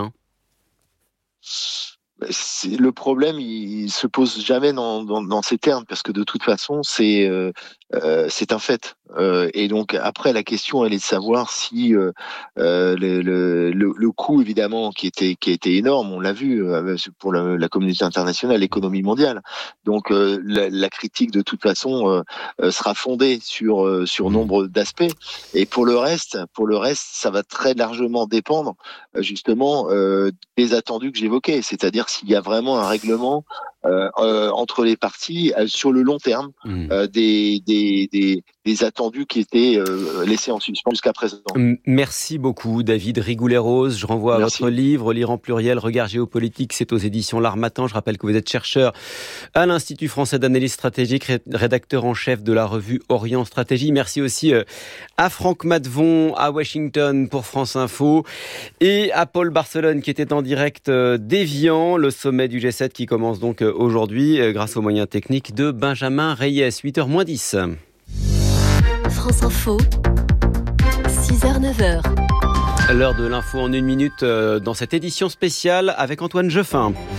Speaker 16: C'est, le problème, il, il se pose jamais dans, dans, dans ces termes parce que de toute façon, c'est euh, euh, c'est un fait. Euh, et donc après, la question, elle est de savoir si euh, euh, le, le, le coût, évidemment, qui était qui a été énorme, on l'a vu euh, pour la, la communauté internationale, l'économie mondiale. Donc euh, la, la critique, de toute façon, euh, sera fondée sur euh, sur nombre d'aspects. Et pour le reste, pour le reste, ça va très largement dépendre justement euh, des attendus que j'évoquais, c'est-à-dire s'il y a vraiment un règlement euh, euh, entre les parties euh, sur le long terme mmh. euh, des, des, des, des attendus qui étaient euh, laissés en suspens jusqu'à présent.
Speaker 2: Merci beaucoup David Rigoulet-Rose. Je renvoie
Speaker 16: Merci.
Speaker 2: à votre livre Lire en pluriel, Regard géopolitique, c'est aux éditions L'Harmattan. Je rappelle que vous êtes chercheur à l'Institut français d'analyse stratégique, rédacteur en chef de la revue Orient Stratégie. Merci aussi à Franck Matvon à Washington pour France Info et à Paul Barcelone qui était en direct d'Évian, le sommet du G sept qui commence donc aujourd'hui grâce aux moyens techniques de Benjamin Reyes. huit heures moins dix.
Speaker 18: France Info, six heures neuf heures.
Speaker 2: L'heure de l'info en une minute dans cette édition spéciale avec Antoine Jeffin.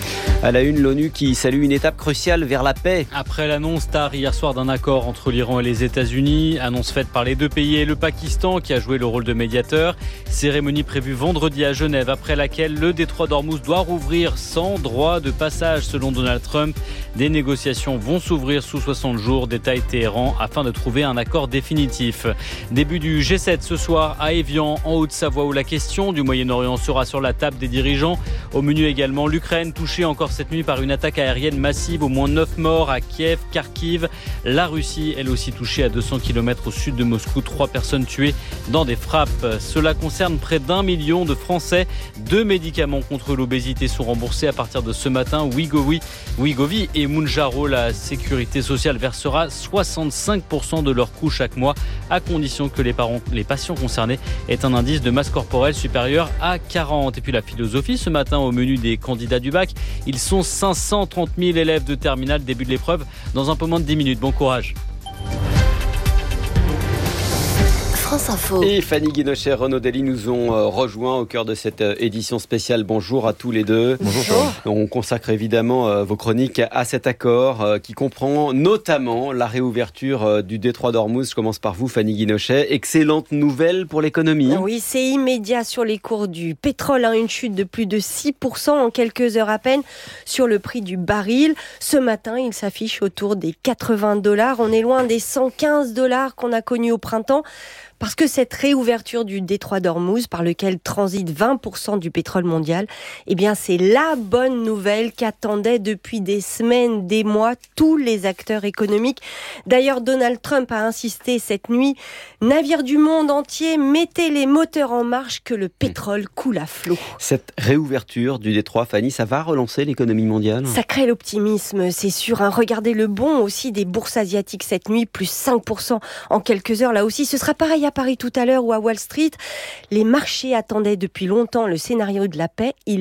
Speaker 2: À la une, l'ONU qui salue une étape cruciale vers la paix.
Speaker 5: Après l'annonce tard hier soir d'un accord entre l'Iran et les États-Unis, annonce faite par les deux pays et le Pakistan qui a joué le rôle de médiateur. Cérémonie prévue vendredi à Genève, après laquelle le détroit d'Ormuz doit rouvrir sans droit de passage selon Donald Trump. Des négociations vont s'ouvrir sous soixante jours, détaille Téhéran, afin de trouver un accord définitif. Début du G sept ce soir à Évian, en Haute-Savoie, où la question du Moyen-Orient sera sur la table des dirigeants. Au menu également, l'Ukraine touchée encore cette nuit par une attaque aérienne massive, au moins neuf morts à Kiev, Kharkiv. La Russie, elle aussi touchée à deux cents kilomètres au sud de Moscou, trois personnes tuées dans des frappes. Cela concerne près d'un million de Français. Deux médicaments contre l'obésité sont remboursés à partir de ce matin. Wegovy, Wegovy et Mounjaro, la sécurité sociale versera soixante-cinq pour cent de leur coût chaque mois, à condition que les, parents, les patients concernés aient un indice de masse corporelle supérieur à quarante. Et puis la philosophie, ce matin au menu des candidats du bac, ils sont cinq cent trente mille élèves de terminale, début de l'épreuve dans un peu moins de dix minutes. Bon courage.
Speaker 18: France Info.
Speaker 2: Et Fanny Guinochet, Renaud Dely nous ont euh, rejoints au cœur de cette euh, édition spéciale. Bonjour à tous les deux.
Speaker 15: Bonjour.
Speaker 2: On consacre évidemment euh, vos chroniques à cet accord euh, qui comprend notamment la réouverture euh, du détroit d'Ormuz. Je commence par vous, Fanny Guinochet. Excellente nouvelle pour l'économie.
Speaker 21: Oui, c'est immédiat sur les cours du pétrole. Hein, une chute de plus de six pour cent en quelques heures à peine sur le prix du baril. Ce matin, il s'affiche autour des quatre-vingts dollars. On est loin des cent quinze dollars qu'on a connus au printemps. Parce que cette réouverture du détroit d'Ormuz, par lequel transite vingt pour cent du pétrole mondial, eh bien c'est la bonne nouvelle qu'attendaient depuis des semaines, des mois, tous les acteurs économiques. D'ailleurs, Donald Trump a insisté cette nuit, navires du monde entier, mettez les moteurs en marche que le pétrole coule à flot.
Speaker 2: Cette réouverture du détroit, Fanny, ça va relancer l'économie mondiale ?
Speaker 21: Ça crée l'optimisme, c'est sûr. Hein. Regardez le bond aussi des bourses asiatiques cette nuit, plus cinq pour cent en quelques heures. Là aussi, ce sera pareil à Paris tout à l'heure ou à Wall Street. Les marchés attendaient depuis longtemps le scénario de la paix. Il